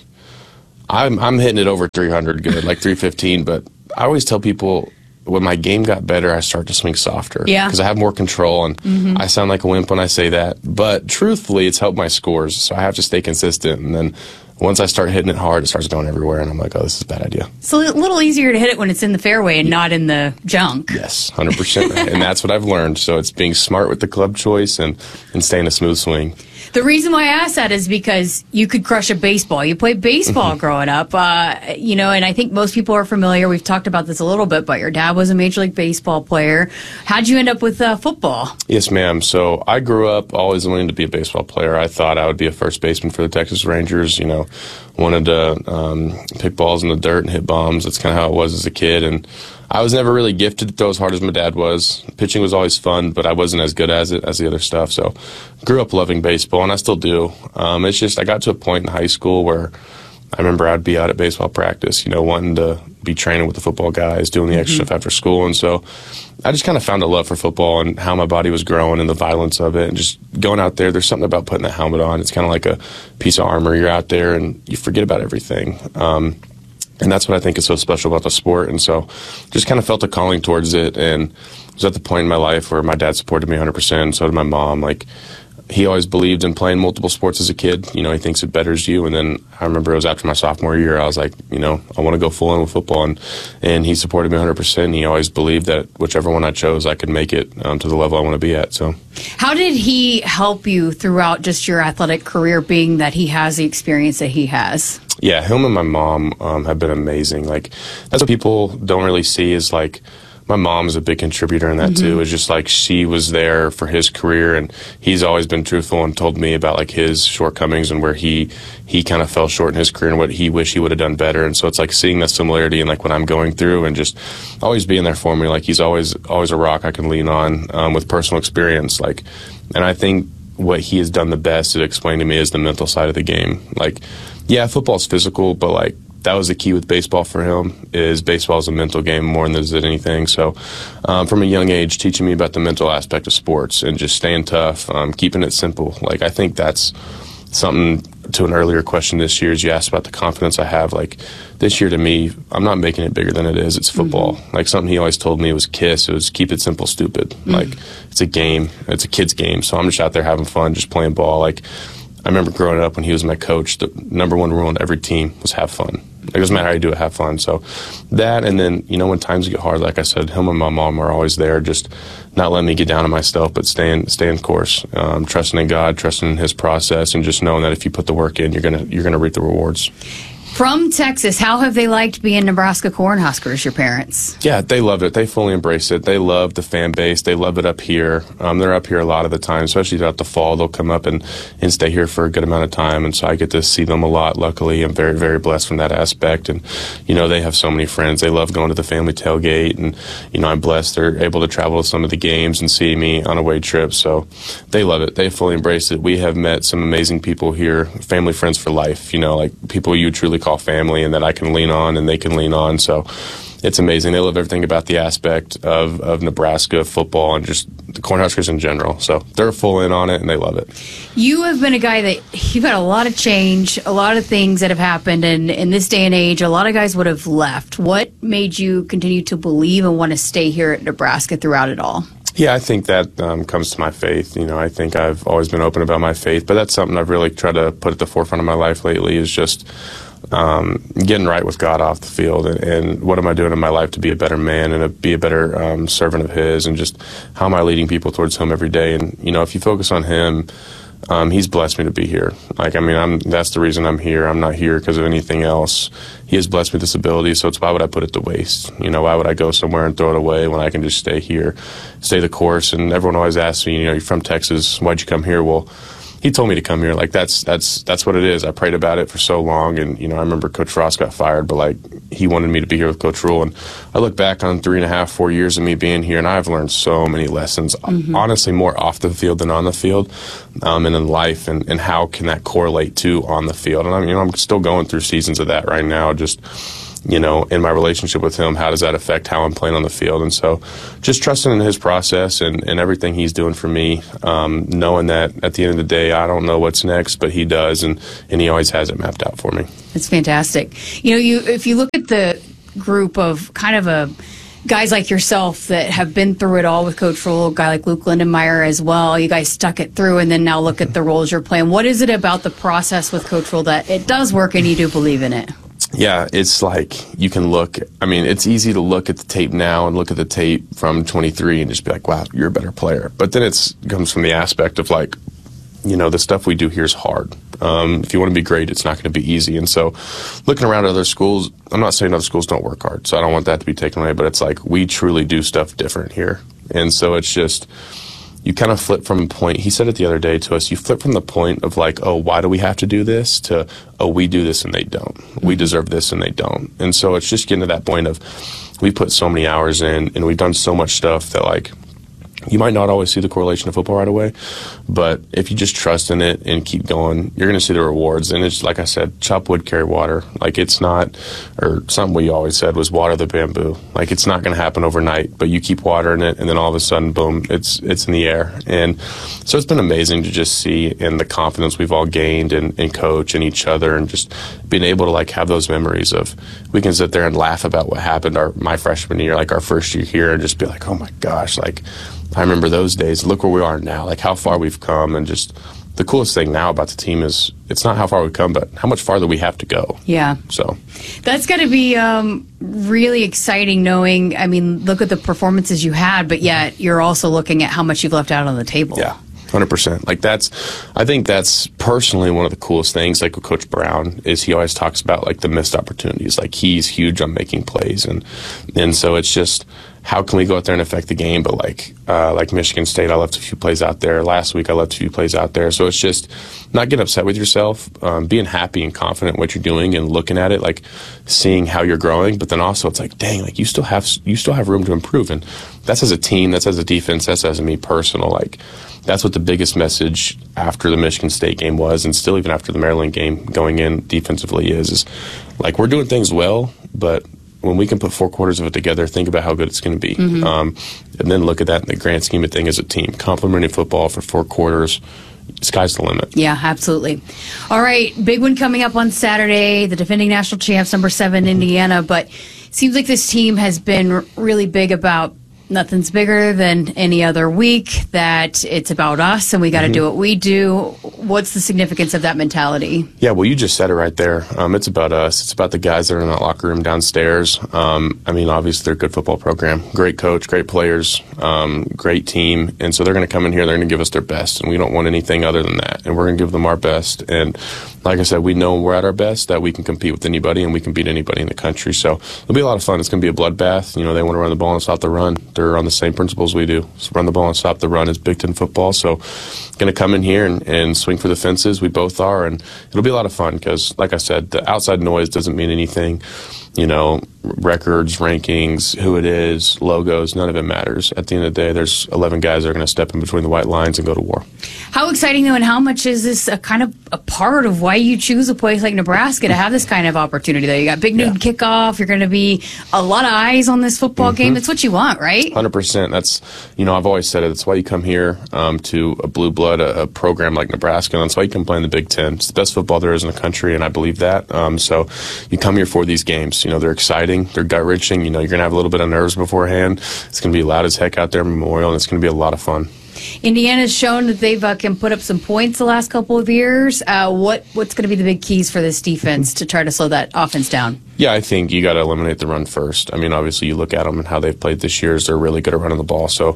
I'm I'm hitting it over three hundred good, like three fifteen, but I always tell people when my game got better, I start to swing softer. Yeah. Because I have more control, and Mhm. I sound like a wimp when I say that. But truthfully, it's helped my scores, so I have to stay consistent. And then once I start hitting it hard, it starts going everywhere, and I'm like, oh, this is a bad idea. It's a little easier to hit it when it's in the fairway and not in the junk. Yes, one hundred percent right. And that's what I've learned. So it's being smart with the club choice and, and staying a smooth swing. The reason why I asked that is because you could crush a baseball. You played baseball growing up, uh, you know, and I think most people are familiar. We've talked about this a little bit, but your dad was a Major League Baseball player. How'd you end up with uh, football? Yes, ma'am. So I grew up always wanting to be a baseball player. I thought I would be a first baseman for the Texas Rangers, you know, wanted to um, pick balls in the dirt and hit bombs. That's kind of how it was as a kid. And I was never really gifted to throw as hard as my dad was. Pitching was always fun, but I wasn't as good as it as the other stuff. So grew up loving baseball, and I still do. Um, it's just I got to a point in high school where I remember I'd be out at baseball practice, you know, wanting to be training with the football guys, doing the extra Mhm. stuff after school. And so I just kind of found a love for football and how my body was growing and the violence of it. And just going out there, there's something about putting the helmet on. It's kind of like a piece of armor. You're out there and you forget about everything. Um, and that's what I think is so special about the sport. And so just kind of felt a calling towards it. And was at the point in my life where my dad supported me one hundred percent. So did my mom. Like, he always believed in playing multiple sports as a kid. You know, he thinks it betters you. And then I remember it was after my sophomore year, I was like, you know, I want to go full in with football. And, and he supported me one hundred percent. He always believed that whichever one I chose, I could make it um, to the level I want to be at. So, How did he help you throughout just your athletic career, being that he has the experience that he has? yeah, him and my mom um, have been amazing. Like, that's what people don't really see is, like, my mom is a big contributor in that Mm-hmm. too. It's just like she was there for his career, and he's always been truthful and told me about like his shortcomings and where he he kind of fell short in his career and what he wished he would have done better. And so it's like seeing that similarity in like what I'm going through and just always being there for me. Like he's always always a rock I can lean on um, with personal experience. Like, and I think what he has done the best to explain to me is the mental side of the game. Like, yeah, football's physical, but like, that was the key with baseball for him, is baseball is a mental game more than is it anything. So um, from a young age, teaching me about the mental aspect of sports and just staying tough, um, keeping it simple. Like, I think that's something to an earlier question this year, is you asked about the confidence I have. Like, this year to me, I'm not making it bigger than it is. It's football. Mm-hmm. Like, something he always told me was KISS. It was keep it simple, stupid. Mm-hmm. Like, it's a game. It's a kid's game. So I'm just out there having fun, just playing ball. Like, I remember growing up when he was my coach, the number one rule on every team was have fun. It doesn't matter how you do it, have fun. So that, and then, you know, when times get hard, like I said, him and my mom are always there, just not letting me get down on myself, but staying staying course, um, trusting in God, trusting in His process, and just knowing that if you put the work in, you're gonna you're gonna reap the rewards. From Texas, how have they liked being Nebraska Cornhuskers, your parents? Yeah, they love it. They fully embrace it. They love the fan base. They love it up here. Um, they're up here a lot of the time, especially throughout the fall. They'll come up and, and stay here for a good amount of time, and so I get to see them a lot. Luckily, I'm very, very blessed from that aspect. And, you know, they have so many friends. They love going to the family tailgate, and, you know, I'm blessed they're able to travel to some of the games and see me on away trips. So they love it. They fully embrace it. We have met some amazing people here, family friends for life, you know, like people you truly call family and that I can lean on and they can lean on. So it's amazing. They love everything about the aspect of, of Nebraska football and just the Cornhuskers in general. So they're full in on it and they love it. You have been a guy that you've had a lot of change, a lot of things that have happened, and in this day and age, a lot of guys would have left. What made you continue to believe and want to stay here at Nebraska throughout it all? Yeah, I think that um, comes to my faith. You know, I think I've always been open about my faith, but that's something I've really tried to put at the forefront of my life lately, is just um, getting right with God off the field, and, and what am I doing in my life to be a better man and a, be a better um, servant of His, and just how am I leading people towards Him every day. And, you know, if you focus on Him, um, He's blessed me to be here. Like, I mean, I'm, that's the reason I'm here. I'm not here because of anything else. He has blessed me with this ability, so it's why would I put it to waste? You know, why would I go somewhere and throw it away when I can just stay here, stay the course? And everyone always asks me, you know, you're from Texas, why'd you come here? Well, he told me to come here. Like, that's that's that's what it is. I prayed about it for so long, and, you know, I remember Coach Frost got fired, but, like, he wanted me to be here with Coach Rule. And I look back on three and a half, four years of me being here, and I've learned so many lessons, mm-hmm. honestly, more off the field than on the field, um, and in life, and, and how can that correlate to on the field. And, I'm, you know, I'm still going through seasons of that right now, just, you know, in my relationship with him, how does that affect how I'm playing on the field? And so just trusting in his process and, and everything he's doing for me, um, knowing that at the end of the day, I don't know what's next, but he does, and, and he always has it mapped out for me. It's fantastic. You know, you if you look at the group of kind of a guys like yourself that have been through it all with Coach Rule, a guy like Luke Lindenmeyer as well, you guys stuck it through, and then now look at the roles you're playing. What is it about the process with Coach Rule that it does work and you do believe in it? Yeah, it's like you can look, I mean, it's easy to look at the tape now and look at the tape from twenty-three and just be like, wow, you're a better player. But then it comes from the aspect of, like, you know, the stuff we do here is hard. Um, if you want to be great, it's not going to be easy. And so looking around at other schools, I'm not saying other schools don't work hard, so I don't want that to be taken away, but it's like we truly do stuff different here. And so it's just, you kind of flip from a point, he said it the other day to us, you flip from the point of like, oh, why do we have to do this, to, oh, we do this and they don't. We deserve this and they don't. And so it's just getting to that point of, we put so many hours in and we've done so much stuff that, like, you might not always see the correlation of football right away, but if you just trust in it and keep going, you're going to see the rewards. And it's like I said, chop wood, carry water. Like, it's not, or something we always said was water the bamboo. Like, it's not going to happen overnight, but you keep watering it, and then all of a sudden, boom, it's it's in the air. And so it's been amazing to just see in the confidence we've all gained in, in coach and each other, and just being able to, like, have those memories of, we can sit there and laugh about what happened our my freshman year, like our first year here, and just be like, oh my gosh, like, I remember those days. Look where we are now, like how far we've come. And just the coolest thing now about the team is it's not how far we've come, but how much farther we have to go. Yeah. So that's got to be um, really exciting knowing, I mean, look at the performances you had, but yet you're also looking at how much you've left out on the table. Yeah. one hundred percent. Like, that's, I think that's personally one of the coolest things, like with Coach Brown, is he always talks about, like, the missed opportunities. Like, he's huge on making plays. And, and so it's just, how can we go out there and affect the game? But like, uh, like Michigan State, I left a few plays out there. Last week, I left a few plays out there. So it's just not getting upset with yourself, um, being happy and confident in what you're doing and looking at it, like seeing how you're growing. But then also, it's like, dang, like you still have you still have room to improve. And that's as a team, that's as a defense, that's as a me personal. Like, that's what the biggest message after the Michigan State game was, and still even after the Maryland game going in defensively is, is like, we're doing things well, but when we can put four quarters of it together, think about how good it's going to be. Mm-hmm. Um, and then look at that in the grand scheme of things as a team. Complementing football for four quarters, sky's the limit. Yeah, absolutely. All right, big one coming up on Saturday, the defending national champs, number seven, Indiana. But it seems like this team has been really big about nothing's bigger than any other week, that it's about us and we got to mm-hmm. do what we do. What's the significance of that mentality? Yeah, well, you just said it right there. Um, it's about us. It's about the guys that are in that locker room downstairs. Um, I mean, obviously, they're a good football program. Great coach, great players, um, great team. And so they're going to come in here, they're going to give us their best. And we don't want anything other than that. And we're going to give them our best. And like I said, we know we're at our best, that we can compete with anybody and we can beat anybody in the country. So it'll be a lot of fun. It's going to be a bloodbath. You know, they want to run the ball and stop the run. They're on the same principles we do. So run the ball and stop the run is Big Ten football. So going to come in here and, and swing for the fences. We both are. And it'll be a lot of fun because, like I said, the outside noise doesn't mean anything. You know, records, rankings, who it is, logos, none of it matters. At the end of the day, there's eleven guys that are going to step in between the white lines and go to war. How exciting, though, and how much is this a kind of a part of why you choose a place like Nebraska to have this kind of opportunity, though? You got big noon yeah. kickoff. You're going to be a lot of eyes on this football mm-hmm. game. That's what you want, right? one hundred percent. That's, you know, I've always said it. That's why you come here um, to a blue blood, a, a program like Nebraska, and that's why you can play in the Big Ten. It's the best football there is in the country, and I believe that. Um, so you come here for these games. You know, they're exciting. They're gut-wrenching. You know, you're going to have a little bit of nerves beforehand. It's going to be loud as heck out there at Memorial, and it's going to be a lot of fun. Indiana's shown that they've uh, can put up some points the last couple of years. Uh, what what's going to be the big keys for this defense to try to slow that offense down? Yeah, I think you got to eliminate the run first. I mean, obviously, you look at them and how they've played this year is they're really good at running the ball. So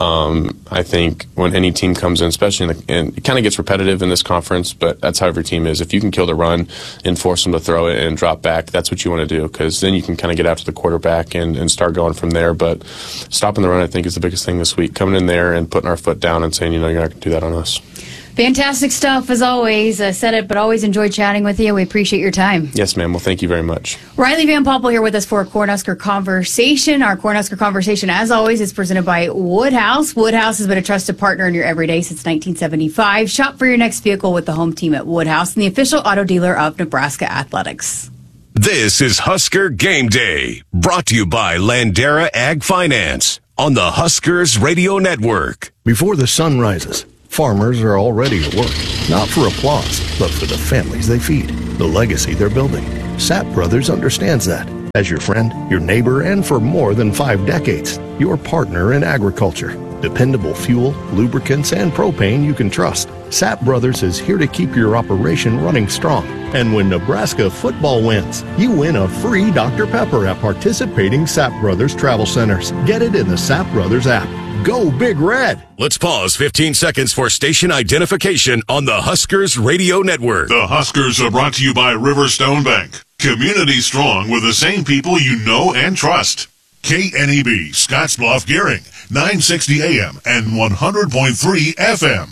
um, I think when any team comes in, especially in the, and it kind of gets repetitive in this conference, but that's how every team is. If you can kill the run and force them to throw it and drop back, that's what you want to do, because then you can kind of get after the quarterback and, and start going from there. But stopping the run, I think, is the biggest thing this week. Coming in there and putting our foot down and saying, you know, you're not going to do that on us. Fantastic stuff, as always. I said it, but always enjoyed chatting with you. We appreciate your time. Yes, ma'am. Well, thank you very much. Riley Van Poppel here with us for a Cornhusker Conversation. Our Cornhusker Conversation, as always, is presented by Woodhouse. Woodhouse has been a trusted partner in your everyday since nineteen seventy-five. Shop for your next vehicle with the home team at Woodhouse and the official auto dealer of Nebraska Athletics. This is Husker Game Day, brought to you by Landera Ag Finance on the Huskers Radio Network. Before the sun rises, farmers are already at work, not for applause, but for the families they feed, the legacy they're building. Sapp Brothers understands that. As your friend, your neighbor, and for more than five decades, your partner in agriculture. Dependable fuel, lubricants, and propane you can trust. Sapp Brothers is here to keep your operation running strong. And when Nebraska football wins, you win a free Doctor Pepper at participating Sapp Brothers travel centers. Get it in the Sapp Brothers app. Go Big Red! Let's pause fifteen seconds for station identification on the Huskers Radio Network. The Huskers are brought to you by Riverstone Bank. Community strong with the same people you know and trust. K N E B, Scottsbluff, Gearing, nine sixty A M and one hundred point three F M.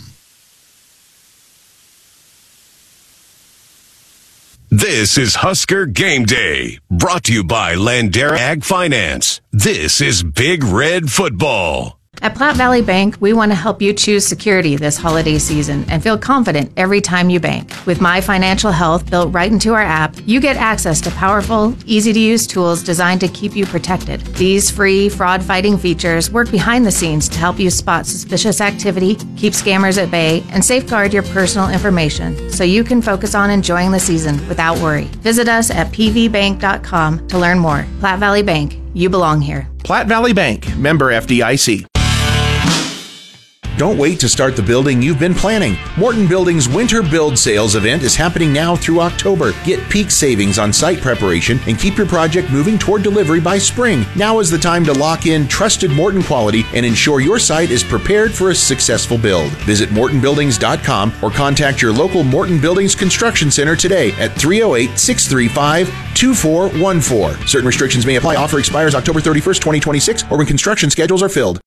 This is Husker Game Day, brought to you by Landera Ag Finance. This is Big Red Football. At Platte Valley Bank, we want to help you choose security this holiday season and feel confident every time you bank. With My Financial Health built right into our app, you get access to powerful, easy-to-use tools designed to keep you protected. These free, fraud-fighting features work behind the scenes to help you spot suspicious activity, keep scammers at bay, and safeguard your personal information so you can focus on enjoying the season without worry. Visit us at p v bank dot com to learn more. Platte Valley Bank, you belong here. Platte Valley Bank, member F D I C. Don't wait to start the building you've been planning. Morton Building's Winter Build Sales event is happening now through October. Get peak savings on site preparation and keep your project moving toward delivery by spring. Now is the time to lock in trusted Morton quality and ensure your site is prepared for a successful build. Visit morton buildings dot com or contact your local Morton Buildings Construction Center today at three oh eight, six three five, two four one four. Certain restrictions may apply. Offer expires October thirty-first, twenty twenty-six or when construction schedules are filled.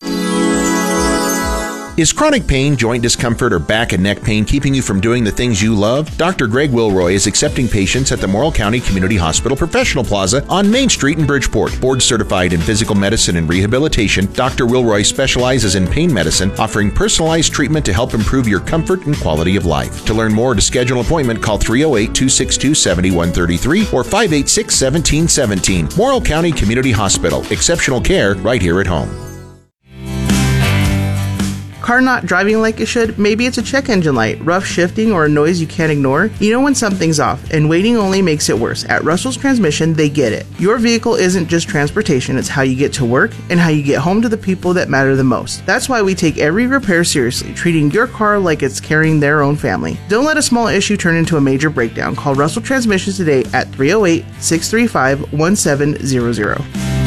Is chronic pain, joint discomfort, or back and neck pain keeping you from doing the things you love? Doctor Greg Wilroy is accepting patients at the Morrill County Community Hospital Professional Plaza on Main Street in Bridgeport. Board certified in physical medicine and rehabilitation, Doctor Wilroy specializes in pain medicine, offering personalized treatment to help improve your comfort and quality of life. To learn more or to schedule an appointment, call three oh eight, two six two, seven one three three or five eight six, one seven one seven. Morrill County Community Hospital. Exceptional care right here at home. Car not driving like it should? Maybe it's a check engine light, rough shifting, or a noise you can't ignore? You know when something's off, and waiting only makes it worse. At Russell's Transmission, they get it. Your vehicle isn't just transportation, it's how you get to work and how you get home to the people that matter the most. That's why we take every repair seriously, treating your car like it's carrying their own family. Don't let a small issue turn into a major breakdown. Call Russell Transmissions today at three oh eight, six three five, one seven zero zero.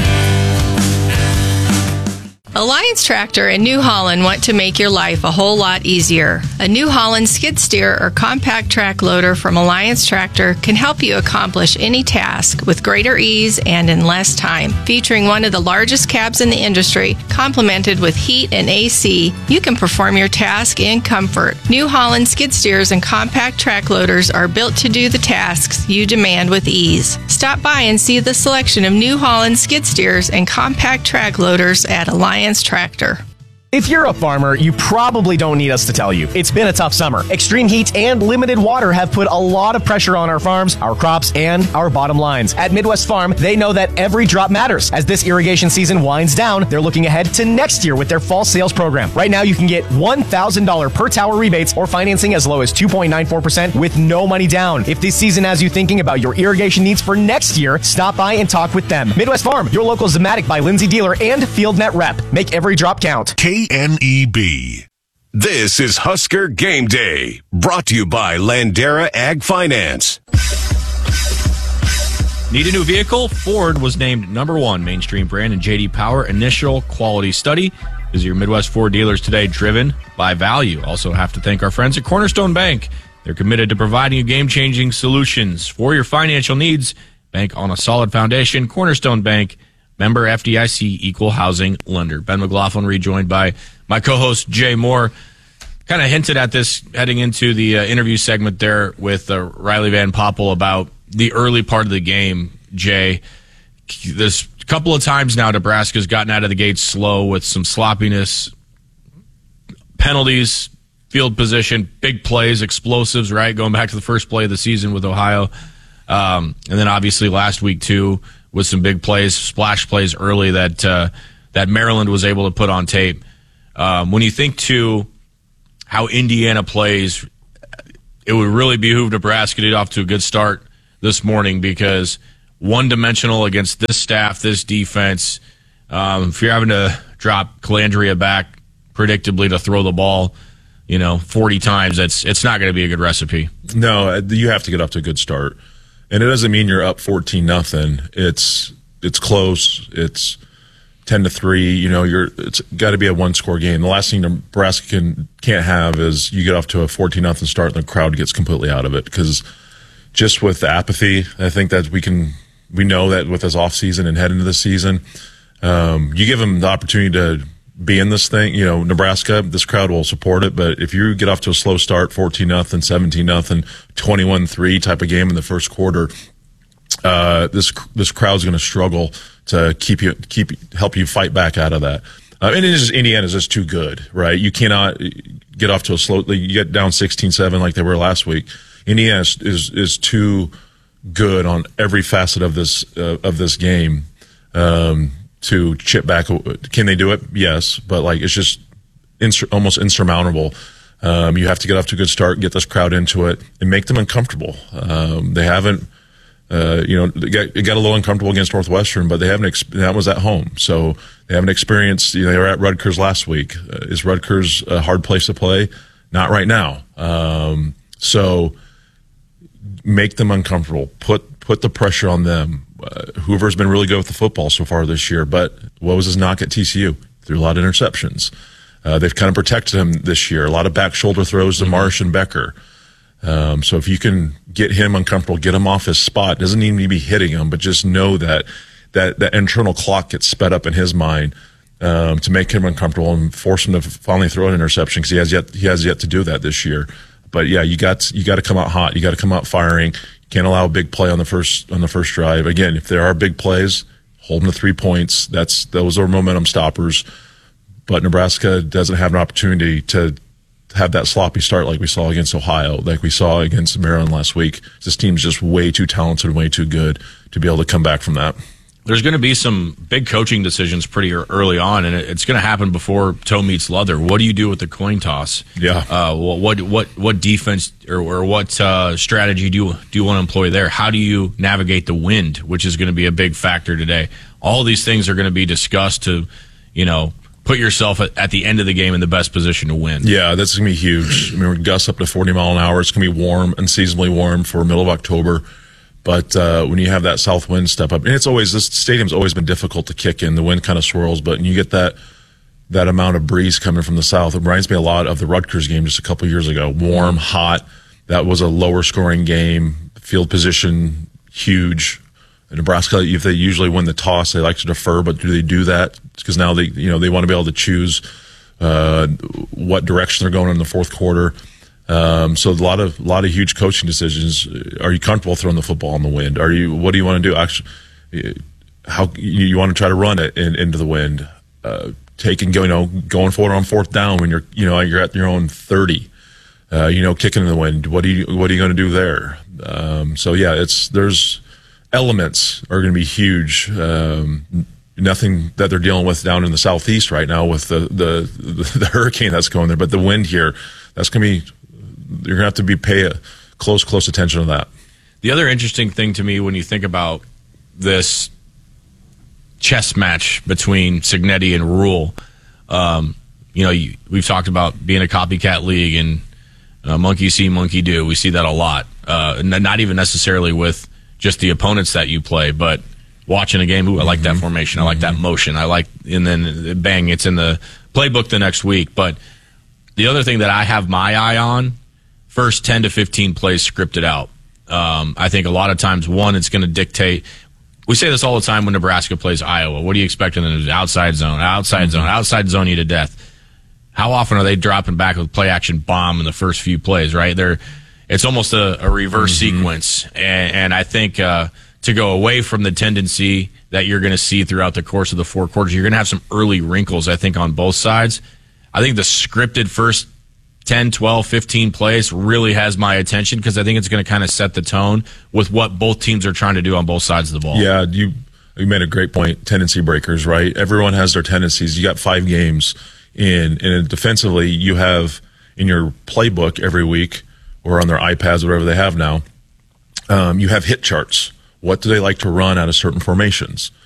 Alliance Tractor and New Holland want to make your life a whole lot easier. A New Holland skid steer or compact track loader from Alliance Tractor can help you accomplish any task with greater ease and in less time. Featuring one of the largest cabs in the industry, complemented with heat and A C, you can perform your task in comfort. New Holland skid steers and compact track loaders are built to do the tasks you demand with ease. Stop by and see the selection of New Holland skid steers and compact track loaders at Alliance Tractor. If you're a farmer, you probably don't need us to tell you. It's been a tough summer. Extreme heat and limited water have put a lot of pressure on our farms, our crops, and our bottom lines. At Midwest Farm, they know that every drop matters. As this irrigation season winds down, they're looking ahead to next year with their fall sales program. Right now, you can get one thousand dollars per tower rebates or financing as low as two point nine four percent with no money down. If this season has you thinking about your irrigation needs for next year, stop by and talk with them. Midwest Farm, your local Zematic by Lindsay dealer and FieldNet rep. Make every drop count. K N E B. This is Husker Game Day, brought to you by Landera Ag Finance. Need a new vehicle? Ford was named number one mainstream brand in J D Power Initial Quality Study. Visit your Midwest Ford dealers today, driven by value. Also have to thank our friends at Cornerstone Bank. They're committed to providing you game-changing solutions for your financial needs. Bank on a solid foundation. Cornerstone Bank, member F D I C, equal housing lender. Ben McLaughlin rejoined by my co-host Jay Moore. kind of hinted at this heading into the uh, interview segment there with uh, Riley Van Poppel about the early part of the game, Jay. There's a couple of times now Nebraska's gotten out of the gate slow with some sloppiness, penalties, field position, big plays, explosives, right? Going back to the first play of the season with Ohio. Um, and then obviously last week, too, with some big plays, splash plays early that uh, that Maryland was able to put on tape. Um, when you think, too, how Indiana plays, it would really behoove Nebraska to get off to a good start this morning because one-dimensional against this staff, this defense, um, if you're having to drop Calandria back predictably to throw the ball, you know, forty times, it's it's not going to be a good recipe. No, you have to get off to a good start. And it doesn't mean you're up fourteen nothing. It's it's close. It's ten to three. You know, you're it's got to be a one-score game. The last thing Nebraska can, can't have is you get off to a fourteen nothing start and the crowd gets completely out of it because just with the apathy, I think that we can – we know that with this offseason and head into the season, um, you give them the opportunity to be in this thing. You know, Nebraska, this crowd will support it. But if you get off to a slow start, fourteen nothing, seventeen nothing, twenty-one three type of game in the first quarter, uh, this this crowd's going to struggle to keep you keep help you fight back out of that. Uh, and it's just, Indiana's just too good, right? You cannot get off to a slow. You get down sixteen seven like they were last week. Indiana is is, is too good on every facet of this uh, of this game um, to chip back. Can they do it? Yes, but like it's just insur- almost insurmountable. Um, you have to get off to a good start, get this crowd into it, and make them uncomfortable. Um, they haven't, uh, you know, they got, they got a little uncomfortable against Northwestern, but they haven't. Exp- that was at home, so they haven't experienced. You know, they were at Rutgers last week. Uh, is Rutgers a hard place to play? Not right now. Um, so. Make them uncomfortable. Put put the pressure on them. Uh, Hoover's been really good with the football so far this year, but what was his knock at T C U? Threw a lot of interceptions. Uh, they've kind of protected him this year. A lot of back shoulder throws to Marsh and Becker. Um, so if you can get him uncomfortable, get him off his spot, doesn't need to be hitting him, but just know that that that internal clock gets sped up in his mind um, to make him uncomfortable and force him to finally throw an interception because he has yet he has yet to do that this year. But yeah, you got you got to come out hot. You got to come out firing. You can't allow a big play on the first on the first drive. Again, if there are big plays, hold them to three points. That's those are momentum stoppers. But Nebraska doesn't have an opportunity to have that sloppy start like we saw against Ohio, like we saw against Maryland last week. This team's just way too talented, way too good to be able to come back from that. There's going to be some big coaching decisions pretty early on, and it's going to happen before toe meets leather. What do you do with the coin toss? Yeah. Uh, what what what defense or, or what uh, strategy do you, do you want to employ there? How do you navigate the wind, which is going to be a big factor today? All these things are going to be discussed to, you know, put yourself at, at the end of the game in the best position to win. Yeah, that's going to be huge. I mean, we're gusts up to forty mile an hour. It's going to be warm, unseasonably warm for middle of October. But uh, when you have that south wind step up, and it's always, this stadium's always been difficult to kick in. The wind kind of swirls, but when you get that that amount of breeze coming from the south, it reminds me a lot of the Rutgers game just a couple years ago. Warm, hot. That was a lower scoring game. Field position, huge. In Nebraska, if they usually win the toss, they like to defer, but do they do that? Because now they, you know, they want to be able to choose uh, what direction they're going in the fourth quarter. Um, so a lot of a lot of huge coaching decisions. Are you comfortable throwing the football in the wind? Are you? What do you want to do? Actually, how you, you want to try to run it in, into the wind? Uh, taking, you know, going forward on fourth down when you're, you know, you're at your own thirty. Uh, you know, kicking in the wind. What do you? What are you going to do there? Um, so yeah, it's there's elements are going to be huge. Um, nothing that they're dealing with down in the southeast right now with the the, the, the hurricane that's going there, but the wind here, that's going to be. You're going to have to be pay a close, close attention to that. The other interesting thing to me when you think about this chess match between Cignetti and Rule, um, you know, you, we've talked about being a copycat league and uh, monkey see, monkey do. We see that a lot. Uh, not even necessarily with just the opponents that you play, but watching a game. Ooh, I like that formation. I like that motion. I like, and then bang, it's in the playbook the next week. But the other thing that I have my eye on, first ten to fifteen plays scripted out. Um, I think a lot of times, one, it's going to dictate. We say this all the time when Nebraska plays Iowa. What do you expect in the outside zone? Outside zone. Outside zone you to death. how often are they dropping back with play action bomb in the first few plays, right? They're, it's almost a, a reverse mm-hmm. sequence. And, and I think uh, to go away from the tendency that you're going to see throughout the course of the four quarters, you're going to have some early wrinkles, I think, on both sides. I think the scripted first ten, twelve, fifteen plays really has my attention because I think it's going to kind of set the tone with what both teams are trying to do on both sides of the ball. Yeah, you you made a great point. Tendency breakers, right? Everyone has their tendencies. You got five games in, and defensively, you have in your playbook every week or on their iPads, whatever they have now, um, you have hit charts. What do they like to run out of certain formations?